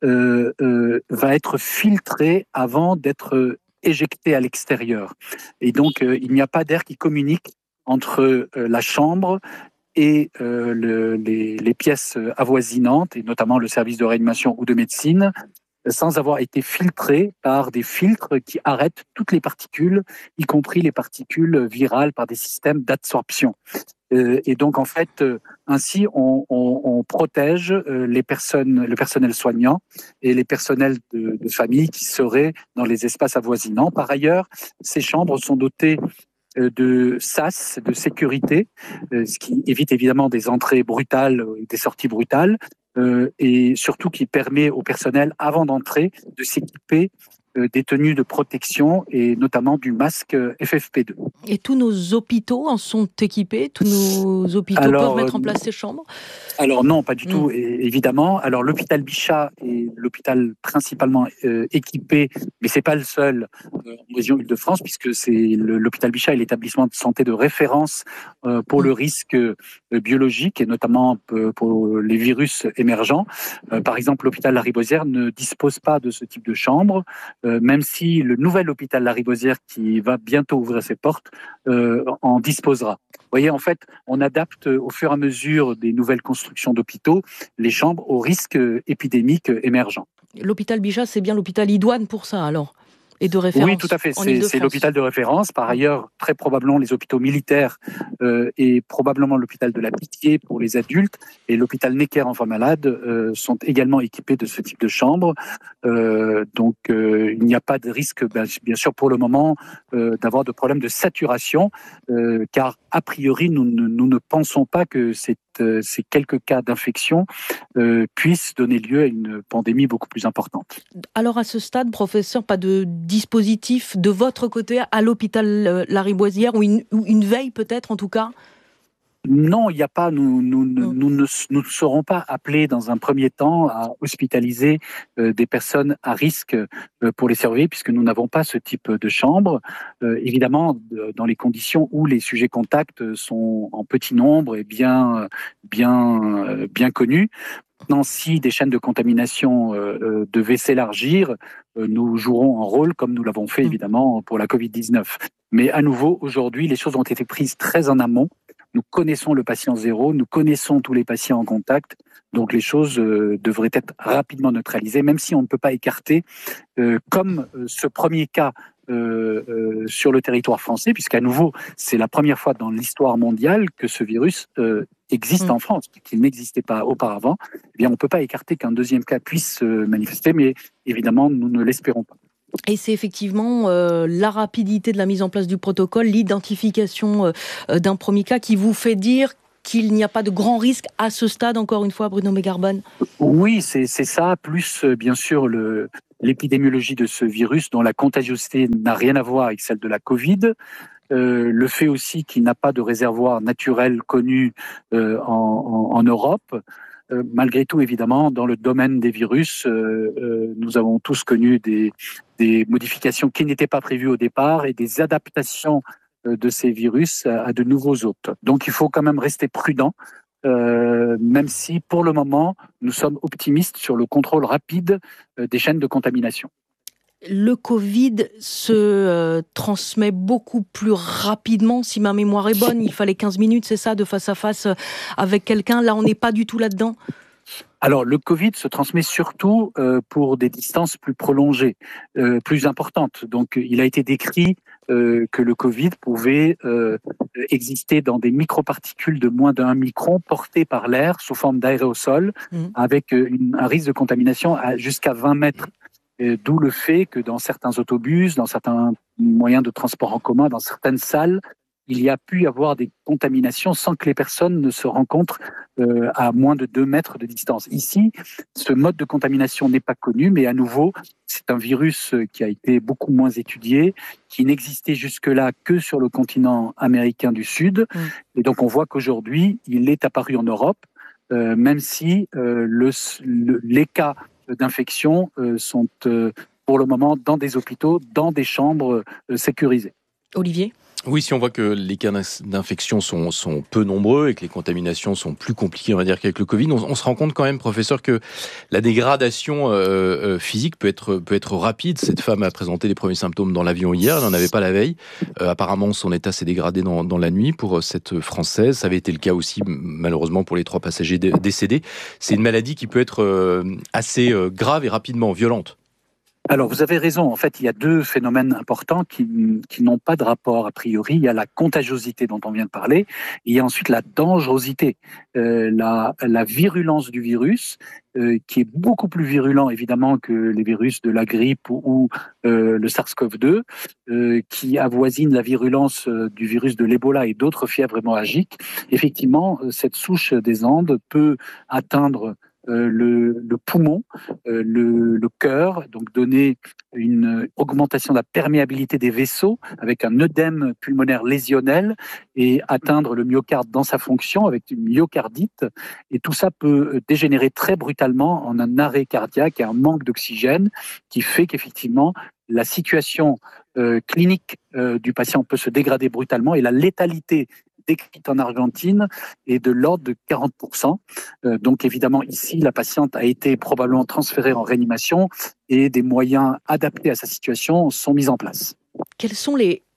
va être filtré avant d'être éjecté à l'extérieur. Et donc, il n'y a pas d'air qui communique entre la chambre et les pièces avoisinantes, et notamment le service de réanimation ou de médecine, sans avoir été filtré par des filtres qui arrêtent toutes les particules, y compris les particules virales, par des systèmes d'absorption. Et donc, en fait, ainsi, on protège le personnel soignant et les personnels de famille qui seraient dans les espaces avoisinants. Par ailleurs, ces chambres sont dotées de sas, de sécurité, ce qui évite évidemment des entrées brutales, des sorties brutales, et surtout qui permet au personnel, avant d'entrer, de s'équiper des tenues de protection et notamment du masque FFP2. Et tous nos hôpitaux en sont équipés ? Tous nos hôpitaux peuvent mettre en place ces chambres ? Alors non, pas du tout, évidemment. Alors l'hôpital Bichat est l'hôpital principalement équipé, mais c'est pas le seul en région Île-de-France, puisque c'est l'hôpital Bichat est l'établissement de santé de référence pour le risque biologique et notamment pour les virus émergents. Par exemple, l'hôpital Lariboisière ne dispose pas de ce type de chambre, même si le nouvel hôpital Lariboisière, qui va bientôt ouvrir ses portes, en disposera. Vous voyez, en fait, on adapte au fur et à mesure des nouvelles constructions d'hôpitaux les chambres aux risques épidémiques émergents. L'hôpital Bichat, c'est bien l'hôpital idoine pour ça, alors ? et de référence. Oui, tout à fait. C'est l'hôpital de référence. Par ailleurs, très probablement les hôpitaux militaires et probablement l'hôpital de la Pitié pour les adultes et l'hôpital Necker enfants malades sont également équipés de ce type de chambre. Donc, il n'y a pas de risque, bien sûr, pour le moment, d'avoir de problèmes de saturation, car a priori, nous ne pensons pas que ces quelques cas d'infection puissent donner lieu à une pandémie beaucoup plus importante. Alors à ce stade, professeur, pas de dispositif de votre côté à l'hôpital Lariboisière ou une veille peut-être en tout cas ? Non, il n'y a pas. Nous ne serons pas appelés dans un premier temps à hospitaliser des personnes à risque pour les surveiller, puisque nous n'avons pas ce type de chambre. Évidemment, dans les conditions où les sujets contacts sont en petit nombre et bien connus. Maintenant, si des chaînes de contamination devaient s'élargir, nous jouerons un rôle comme nous l'avons fait évidemment pour la Covid-19. Mais à nouveau, aujourd'hui, les choses ont été prises très en amont. Nous connaissons le patient zéro, nous connaissons tous les patients en contact, donc les choses devraient être rapidement neutralisées, même si on ne peut pas écarter, comme ce premier cas sur le territoire français, puisqu'à nouveau, c'est la première fois dans l'histoire mondiale que ce virus existe en France, qu'il n'existait pas auparavant. Eh bien, on ne peut pas écarter qu'un deuxième cas puisse se manifester, mais évidemment, nous ne l'espérons pas. Et c'est effectivement la rapidité de la mise en place du protocole, l'identification d'un premier cas qui vous fait dire qu'il n'y a pas de grand risque à ce stade, encore une fois, Bruno Megarbonne. Oui, c'est ça, plus bien sûr l'épidémiologie de ce virus dont la contagiosité n'a rien à voir avec celle de la Covid. Le fait aussi qu'il n'a pas de réservoir naturel connu en Europe. Malgré tout, évidemment, dans le domaine des virus, nous avons tous connu des modifications qui n'étaient pas prévues au départ et des adaptations de ces virus à de nouveaux hôtes. Donc, il faut quand même rester prudent, même si, pour le moment, nous sommes optimistes sur le contrôle rapide des chaînes de contamination. Le Covid se transmet beaucoup plus rapidement, si ma mémoire est bonne. Il fallait 15 minutes, c'est ça, de face à face avec quelqu'un. Là, on n'est pas du tout là-dedans. Alors, le Covid se transmet surtout pour des distances plus prolongées, plus importantes. Donc, il a été décrit que le Covid pouvait exister dans des microparticules de moins d'1 micron portées par l'air sous forme d'aérosol, avec un risque de contamination jusqu'à 20 mètres. D'où le fait que dans certains autobus, dans certains moyens de transport en commun, dans certaines salles, il y a pu y avoir des contaminations sans que les personnes ne se rencontrent à moins de 2 mètres de distance. Ici, ce mode de contamination n'est pas connu, mais à nouveau, c'est un virus qui a été beaucoup moins étudié, qui n'existait jusque-là que sur le continent américain du Sud. Et donc, on voit qu'aujourd'hui, il est apparu en Europe, même si les cas d'infection sont pour le moment dans des hôpitaux, dans des chambres sécurisées. Olivier ? Oui, si on voit que les cas d'infection sont peu nombreux et que les contaminations sont plus compliquées, on va dire, qu'avec le Covid, on se rend compte quand même, professeur, que la dégradation physique peut être rapide. Cette femme a présenté les premiers symptômes dans l'avion hier, elle n'en avait pas la veille. Apparemment, son état s'est dégradé dans la nuit pour cette Française. Ça avait été le cas aussi, malheureusement, pour les 3 passagers décédés. C'est une maladie qui peut être assez grave et rapidement violente. Alors, vous avez raison. En fait, il y a 2 phénomènes importants qui n'ont pas de rapport a priori. Il y a la contagiosité dont on vient de parler. Et il y a ensuite la dangerosité, la virulence du virus, qui est beaucoup plus virulent, évidemment, que les virus de la grippe ou le SARS-CoV-2, qui avoisine la virulence du virus de l'Ebola et d'autres fièvres hémorragiques. Effectivement, cette souche des Andes peut atteindre le poumon, le cœur, donc donner une augmentation de la perméabilité des vaisseaux avec un œdème pulmonaire lésionnel et atteindre le myocarde dans sa fonction avec une myocardite. Et tout ça peut dégénérer très brutalement en un arrêt cardiaque et un manque d'oxygène qui fait qu'effectivement la situation clinique du patient peut se dégrader brutalement et la létalité décrite en Argentine est de l'ordre de 40%. Donc évidemment, ici, la patiente a été probablement transférée en réanimation et des moyens adaptés à sa situation sont mis en place. Quels sont les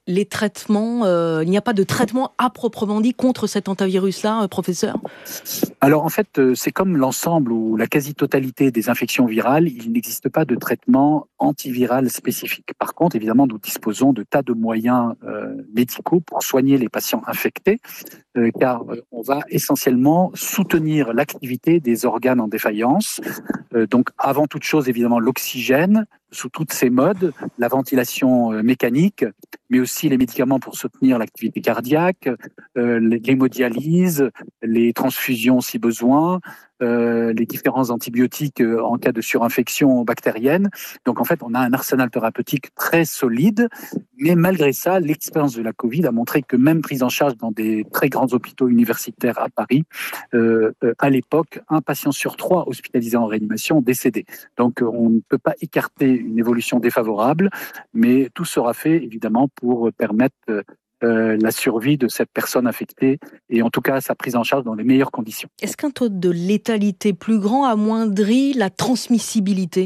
les traitements, il n'y a pas de traitement à proprement dit contre cet hantavirus-là, professeur ? Alors en fait, c'est comme l'ensemble ou la quasi-totalité des infections virales, il n'existe pas de traitement antiviral spécifique. Par contre, évidemment, nous disposons de tas de moyens médicaux pour soigner les patients infectés, car on va essentiellement soutenir l'activité des organes en défaillance. Donc avant toute chose, évidemment, l'oxygène, sous toutes ses modes, la ventilation mécanique, mais aussi les médicaments pour soutenir l'activité cardiaque, l'hémodialyse, les transfusions si besoin, les différents antibiotiques en cas de surinfection bactérienne. Donc en fait, on a un arsenal thérapeutique très solide, mais malgré ça, l'expérience de la Covid a montré que même prise en charge dans des très grands hôpitaux universitaires à Paris, à l'époque, 1 patient sur 3 hospitalisé en réanimation décédé. Donc on ne peut pas écarter une évolution défavorable, mais tout sera fait évidemment pour permettre la survie de cette personne infectée et en tout cas sa prise en charge dans les meilleures conditions. Est-ce qu'un taux de létalité plus grand amoindrit la transmissibilité ?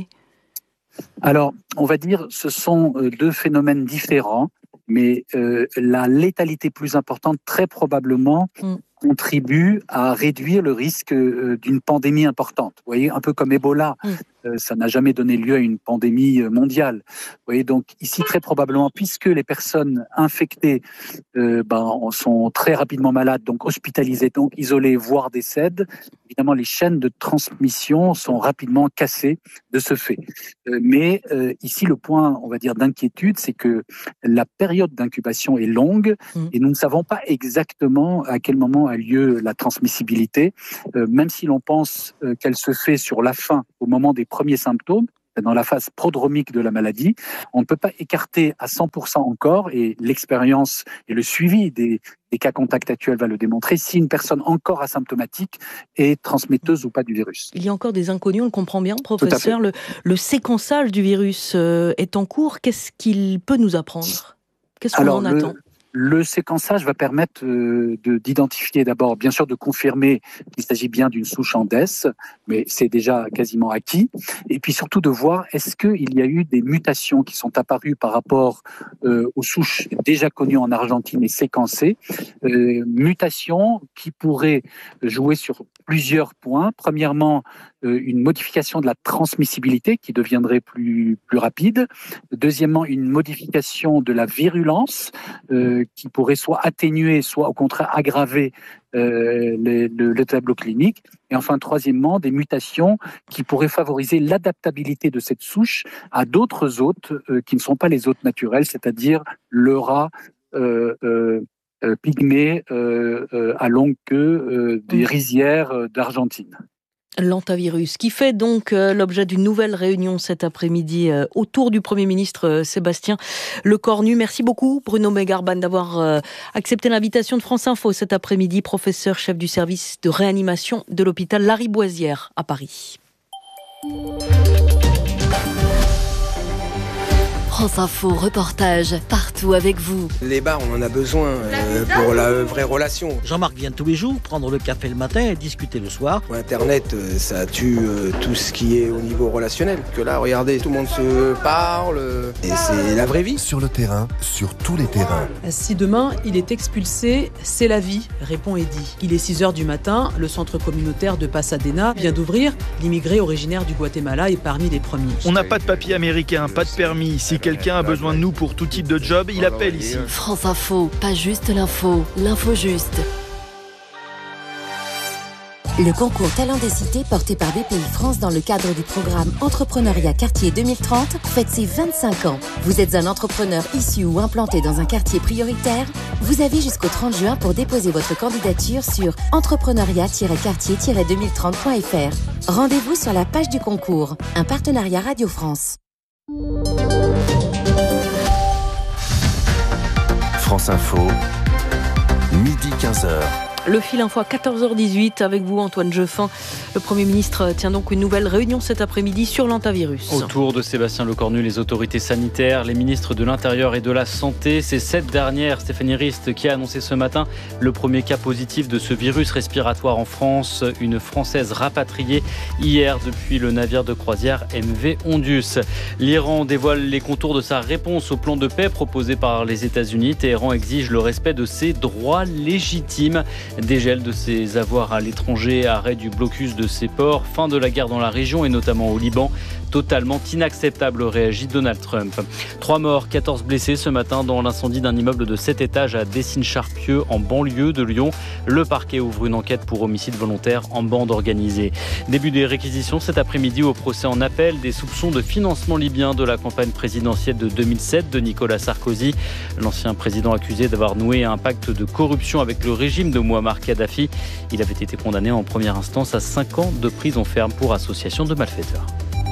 Alors, on va dire ce sont 2 phénomènes différents, mais la létalité plus importante, très probablement, contribue à réduire le risque d'une pandémie importante. Vous voyez, un peu comme Ebola, ça n'a jamais donné lieu à une pandémie mondiale. Vous voyez, donc ici, très probablement, puisque les personnes infectées sont très rapidement malades, donc hospitalisées, donc isolées, voire décèdent, évidemment, les chaînes de transmission sont rapidement cassées de ce fait. Mais ici, le point, on va dire, d'inquiétude, c'est que la période d'incubation est longue et nous ne savons pas exactement à quel moment a lieu la transmissibilité, même si l'on pense qu'elle se fait sur la fin, au moment des premiers symptômes, dans la phase prodromique de la maladie. On ne peut pas écarter à 100% encore, et l'expérience et le suivi des cas contacts actuels va le démontrer, si une personne encore asymptomatique est transmetteuse ou pas du virus. Il y a encore des inconnus, on le comprend bien, professeur. Le séquençage du virus est en cours. Qu'est-ce qu'il peut nous apprendre ? Qu'est-ce qu'on en attend ? Le séquençage va permettre d'identifier d'abord, bien sûr, de confirmer qu'il s'agit bien d'une souche Andes, mais c'est déjà quasiment acquis. Et puis surtout de voir est-ce qu'il y a eu des mutations qui sont apparues par rapport aux souches déjà connues en Argentine et séquencées. Mutations qui pourraient jouer sur plusieurs points. Premièrement, une modification de la transmissibilité qui deviendrait plus rapide. Deuxièmement, une modification de la virulence qui pourrait soit atténuer, soit au contraire aggraver le tableau clinique. Et enfin, troisièmement, des mutations qui pourraient favoriser l'adaptabilité de cette souche à d'autres hôtes qui ne sont pas les hôtes naturels, c'est-à-dire le rat pygmée à longue queue des rizières d'Argentine. L'hantavirus, qui fait donc l'objet d'une nouvelle réunion cet après-midi autour du Premier ministre Sébastien Lecornu. Merci beaucoup Bruno Megarban d'avoir accepté l'invitation de France Info cet après-midi, professeur chef du service de réanimation de l'hôpital Lariboisière à Paris. France Info, reportage, partout avec vous. Les bars, on en a besoin pour la vraie relation. Jean-Marc vient tous les jours prendre le café le matin et discuter le soir. Internet, ça tue tout ce qui est au niveau relationnel. Que là, regardez, tout le monde se parle et c'est la vraie vie. Sur le terrain, sur tous les terrains. Si demain, il est expulsé, c'est la vie, répond Eddy. Il est 6h du matin, le centre communautaire de Pasadena vient d'ouvrir. L'immigré originaire du Guatemala est parmi les premiers. On n'a pas de papier américain, pas de permis. Si quelqu'un a besoin de nous pour tout type de job, il appelle ici. France Info, pas juste l'info, l'info juste. Le concours Talent des Cités porté par BPI France dans le cadre du programme Entrepreneuriat Quartier 2030 fête ses 25 ans. Vous êtes un entrepreneur issu ou implanté dans un quartier prioritaire ? Vous avez jusqu'au 30 juin pour déposer votre candidature sur entrepreneuriat-quartier-2030.fr. Rendez-vous sur la page du concours. Un partenariat Radio France. France Info, midi 15h. Le fil info à 14h18 avec vous Antoine Jeffin. Le Premier ministre tient donc une nouvelle réunion cet après-midi sur l'hantavirus. Autour de Sébastien Lecornu, les autorités sanitaires, les ministres de l'Intérieur et de la Santé. C'est cette dernière, Stéphanie Rist, qui a annoncé ce matin le premier cas positif de ce virus respiratoire en France. Une Française rapatriée hier depuis le navire de croisière MV Ondius. L'Iran dévoile les contours de sa réponse au plan de paix proposé par les États-Unis. Téhéran exige le respect de ses droits légitimes. Dégel de ses avoirs à l'étranger, arrêt du blocus de ses ports, fin de la guerre dans la région et notamment au Liban. Totalement inacceptable, réagit Donald Trump. 3 morts, 14 blessés ce matin dans l'incendie d'un immeuble de 7 étages à Dessines-Charpieu, en banlieue de Lyon. Le parquet ouvre une enquête pour homicide volontaire en bande organisée. Début des réquisitions cet après-midi au procès en appel des soupçons de financement libyen de la campagne présidentielle de 2007 de Nicolas Sarkozy. L'ancien président accusé d'avoir noué un pacte de corruption avec le régime de Mouammar Kadhafi. Il avait été condamné en première instance à 5 ans de prison ferme pour association de malfaiteurs.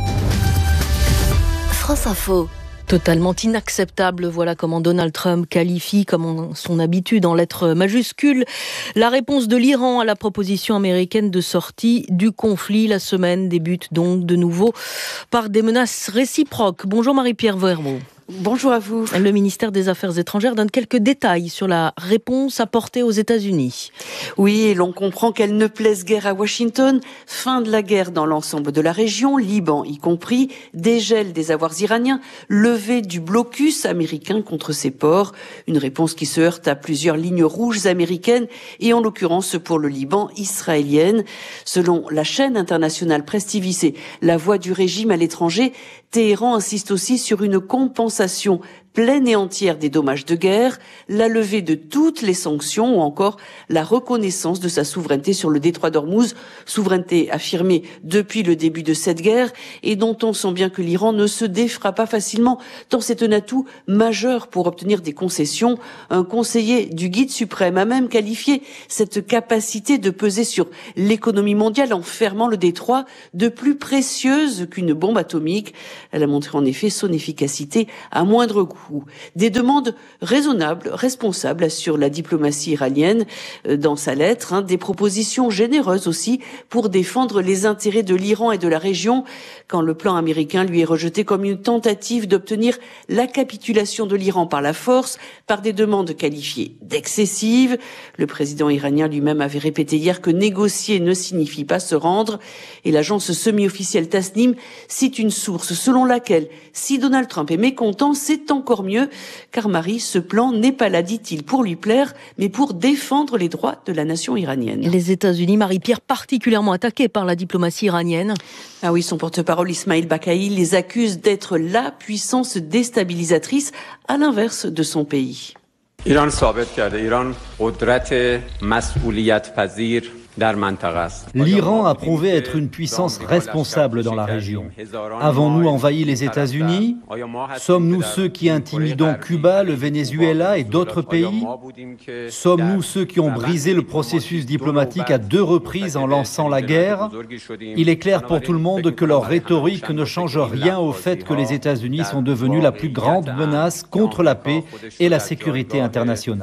France Info. Totalement inacceptable, voilà comment Donald Trump qualifie, comme en son habitude en lettres majuscules, la réponse de l'Iran à la proposition américaine de sortie du conflit. La semaine débute donc de nouveau par des menaces réciproques. Bonjour Marie-Pierre Verbeau. Bonjour à vous. Le ministère des Affaires étrangères donne quelques détails sur la réponse apportée aux États-Unis. Oui, et l'on comprend qu'elle ne plaise guère à Washington. Fin de la guerre dans l'ensemble de la région, Liban y compris, dégel des avoirs iraniens, levée du blocus américain contre ses ports. Une réponse qui se heurte à plusieurs lignes rouges américaines et en l'occurrence pour le Liban, israélienne. Selon la chaîne internationale Presse TV, c'est la voix du régime à l'étranger. Téhéran insiste aussi sur une compensation pleine et entière des dommages de guerre, la levée de toutes les sanctions ou encore la reconnaissance de sa souveraineté sur le détroit d'Ormuz, souveraineté affirmée depuis le début de cette guerre et dont on sent bien que l'Iran ne se défera pas facilement tant c'est un atout majeur pour obtenir des concessions. Un conseiller du guide suprême a même qualifié cette capacité de peser sur l'économie mondiale en fermant le détroit de plus précieuse qu'une bombe atomique. Elle a montré en effet son efficacité à moindre coût. Des demandes raisonnables, responsables, assure la diplomatie iranienne dans sa lettre, des propositions généreuses aussi pour défendre les intérêts de l'Iran et de la région quand le plan américain lui est rejeté comme une tentative d'obtenir la capitulation de l'Iran par la force, par des demandes qualifiées d'excessives. Le président iranien lui-même avait répété hier que négocier ne signifie pas se rendre et l'agence semi-officielle Tasnim cite une source selon laquelle si Donald Trump est mécontent, c'est encore mieux, car Marie, ce plan n'est pas là, dit-il, pour lui plaire, mais pour défendre les droits de la nation iranienne. Les États-Unis, Marie-Pierre, particulièrement attaqués par la diplomatie iranienne. Ah oui, son porte-parole Ismail Baqai les accuse d'être la puissance déstabilisatrice, à l'inverse de son pays. Iran ثابت کرده ایران قدرت مسئولیت پذیر. L'Iran a prouvé être une puissance responsable dans la région. Avons-nous envahi les États-Unis? Sommes-nous ceux qui intimidons Cuba, le Venezuela et d'autres pays? Sommes-nous ceux qui ont brisé le processus diplomatique à 2 reprises en lançant la guerre? Il est clair pour tout le monde que leur rhétorique ne change rien au fait que les États-Unis sont devenus la plus grande menace contre la paix et la sécurité internationale.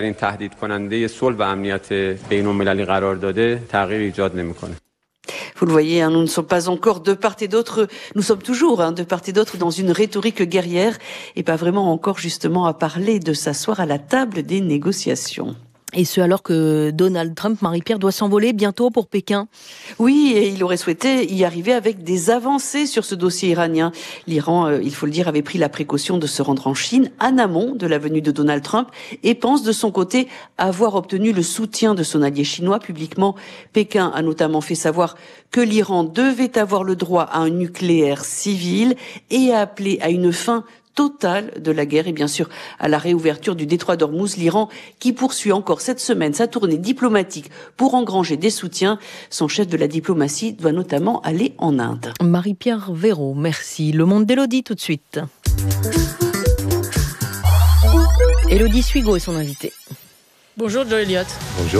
Vous le voyez, nous ne sommes pas encore de part et d'autre, nous sommes toujours de part et d'autre dans une rhétorique guerrière et pas vraiment encore justement à parler de s'asseoir à la table des négociations. Et ce alors que Donald Trump, Marie-Pierre, doit s'envoler bientôt pour Pékin. Oui, et il aurait souhaité y arriver avec des avancées sur ce dossier iranien. L'Iran, il faut le dire, avait pris la précaution de se rendre en Chine en amont de la venue de Donald Trump et pense de son côté avoir obtenu le soutien de son allié chinois publiquement. Pékin a notamment fait savoir que l'Iran devait avoir le droit à un nucléaire civil et a appelé à une fin totale de la guerre et bien sûr à la réouverture du détroit d'Ormuz, l'Iran qui poursuit encore cette semaine sa tournée diplomatique pour engranger des soutiens. Son chef de la diplomatie doit notamment aller en Inde. Marie-Pierre Véraud, merci. Le Monde d'Élodie tout de suite. Élodie Suigo est son invitée. Bonjour Joe Elliott. Bonjour.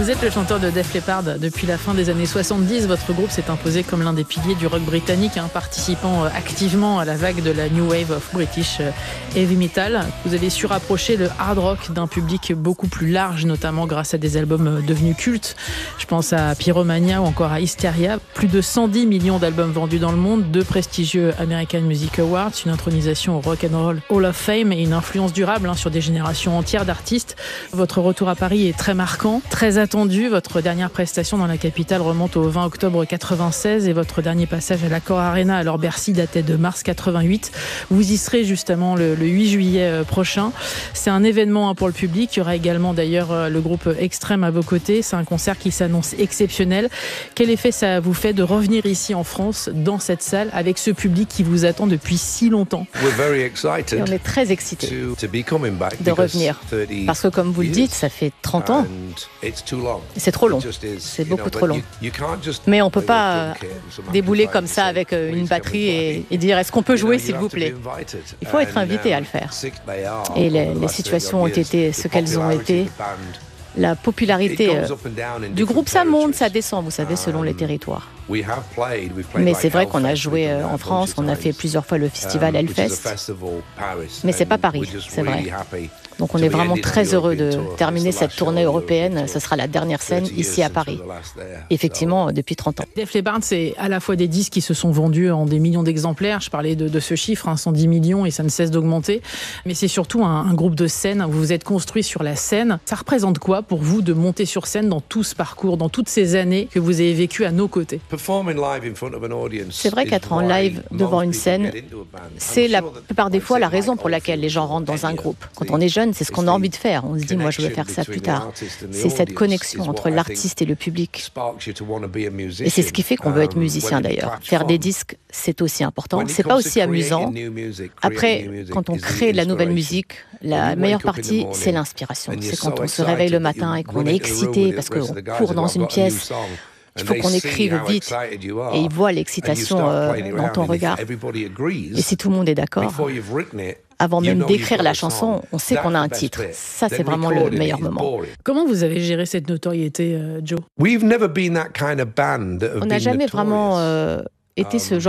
Vous êtes le chanteur de Def Leppard depuis la fin des années 70. Votre groupe s'est imposé comme l'un des piliers du rock britannique, participant activement à la vague de la New Wave of British Heavy Metal. Vous avez su rapprocher le hard rock d'un public beaucoup plus large, notamment grâce à des albums devenus cultes. Je pense à Pyromania ou encore à Hysteria. Plus de 110 millions d'albums vendus dans le monde, 2 prestigieux American Music Awards, une intronisation au Rock and Roll Hall of Fame et une influence durable sur des générations entières d'artistes. Votre retour à Paris est très marquant, très attendu. Votre dernière prestation dans la capitale remonte au 20 octobre 96 et votre dernier passage à l'Accor Arena, alors Bercy, datait de mars 88. Vous y serez justement le 8 juillet prochain. C'est un événement pour le public. Il y aura également d'ailleurs le groupe Extrême à vos côtés. C'est un concert qui s'annonce exceptionnel. Quel effet ça vous fait de revenir ici en France, dans cette salle, avec ce public qui vous attend depuis si longtemps? Et on est très excités de revenir. Parce que comme vous le dites, ça fait 30 ans. C'est trop long. C'est beaucoup trop long. Mais on ne peut pas débouler comme ça avec une batterie et dire est-ce qu'on peut jouer s'il vous plaît? Il faut être invité à le faire. Et les situations ont été ce qu'elles ont été. La popularité du groupe, ça monte, ça descend, vous savez, selon les territoires. Mais c'est vrai qu'on a joué en France, on a fait plusieurs fois le festival Hellfest. Mais c'est pas Paris, c'est vrai. Donc on est vraiment très heureux de terminer cette tournée européenne. Ce sera la dernière scène ici à Paris. Effectivement, depuis 30 ans. Def Leppard, c'est à la fois des disques qui se sont vendus en des millions d'exemplaires. Je parlais de ce chiffre, 110 millions, et ça ne cesse d'augmenter. Mais c'est surtout un groupe de scène. Vous vous êtes construit sur la scène. Ça représente quoi pour vous de monter sur scène dans tout ce parcours, dans toutes ces années que vous avez vécues à nos côtés? C'est vrai qu'être en live devant une scène, c'est la plupart des fois la raison pour laquelle les gens rentrent dans un groupe. Quand on est jeune, c'est ce qu'on a envie de faire. On se dit, moi, je veux faire ça plus tard. C'est cette connexion entre l'artiste et le public. Et c'est ce qui fait qu'on veut être musicien, d'ailleurs. Faire des disques, c'est aussi important. C'est pas aussi amusant. Après, quand on crée de la nouvelle musique, la meilleure partie, c'est l'inspiration. C'est quand on se réveille le matin et qu'on est excité parce qu'on court dans une pièce. Il faut qu'on écrive vite et ils voient l'excitation dans ton regard. Et si tout le monde est d'accord, avant même d'écrire la chanson, on sait qu'on a un titre. Ça, c'est vraiment le meilleur moment. Comment vous avez géré cette notoriété, Joe? On n'a jamais vraiment été ce genre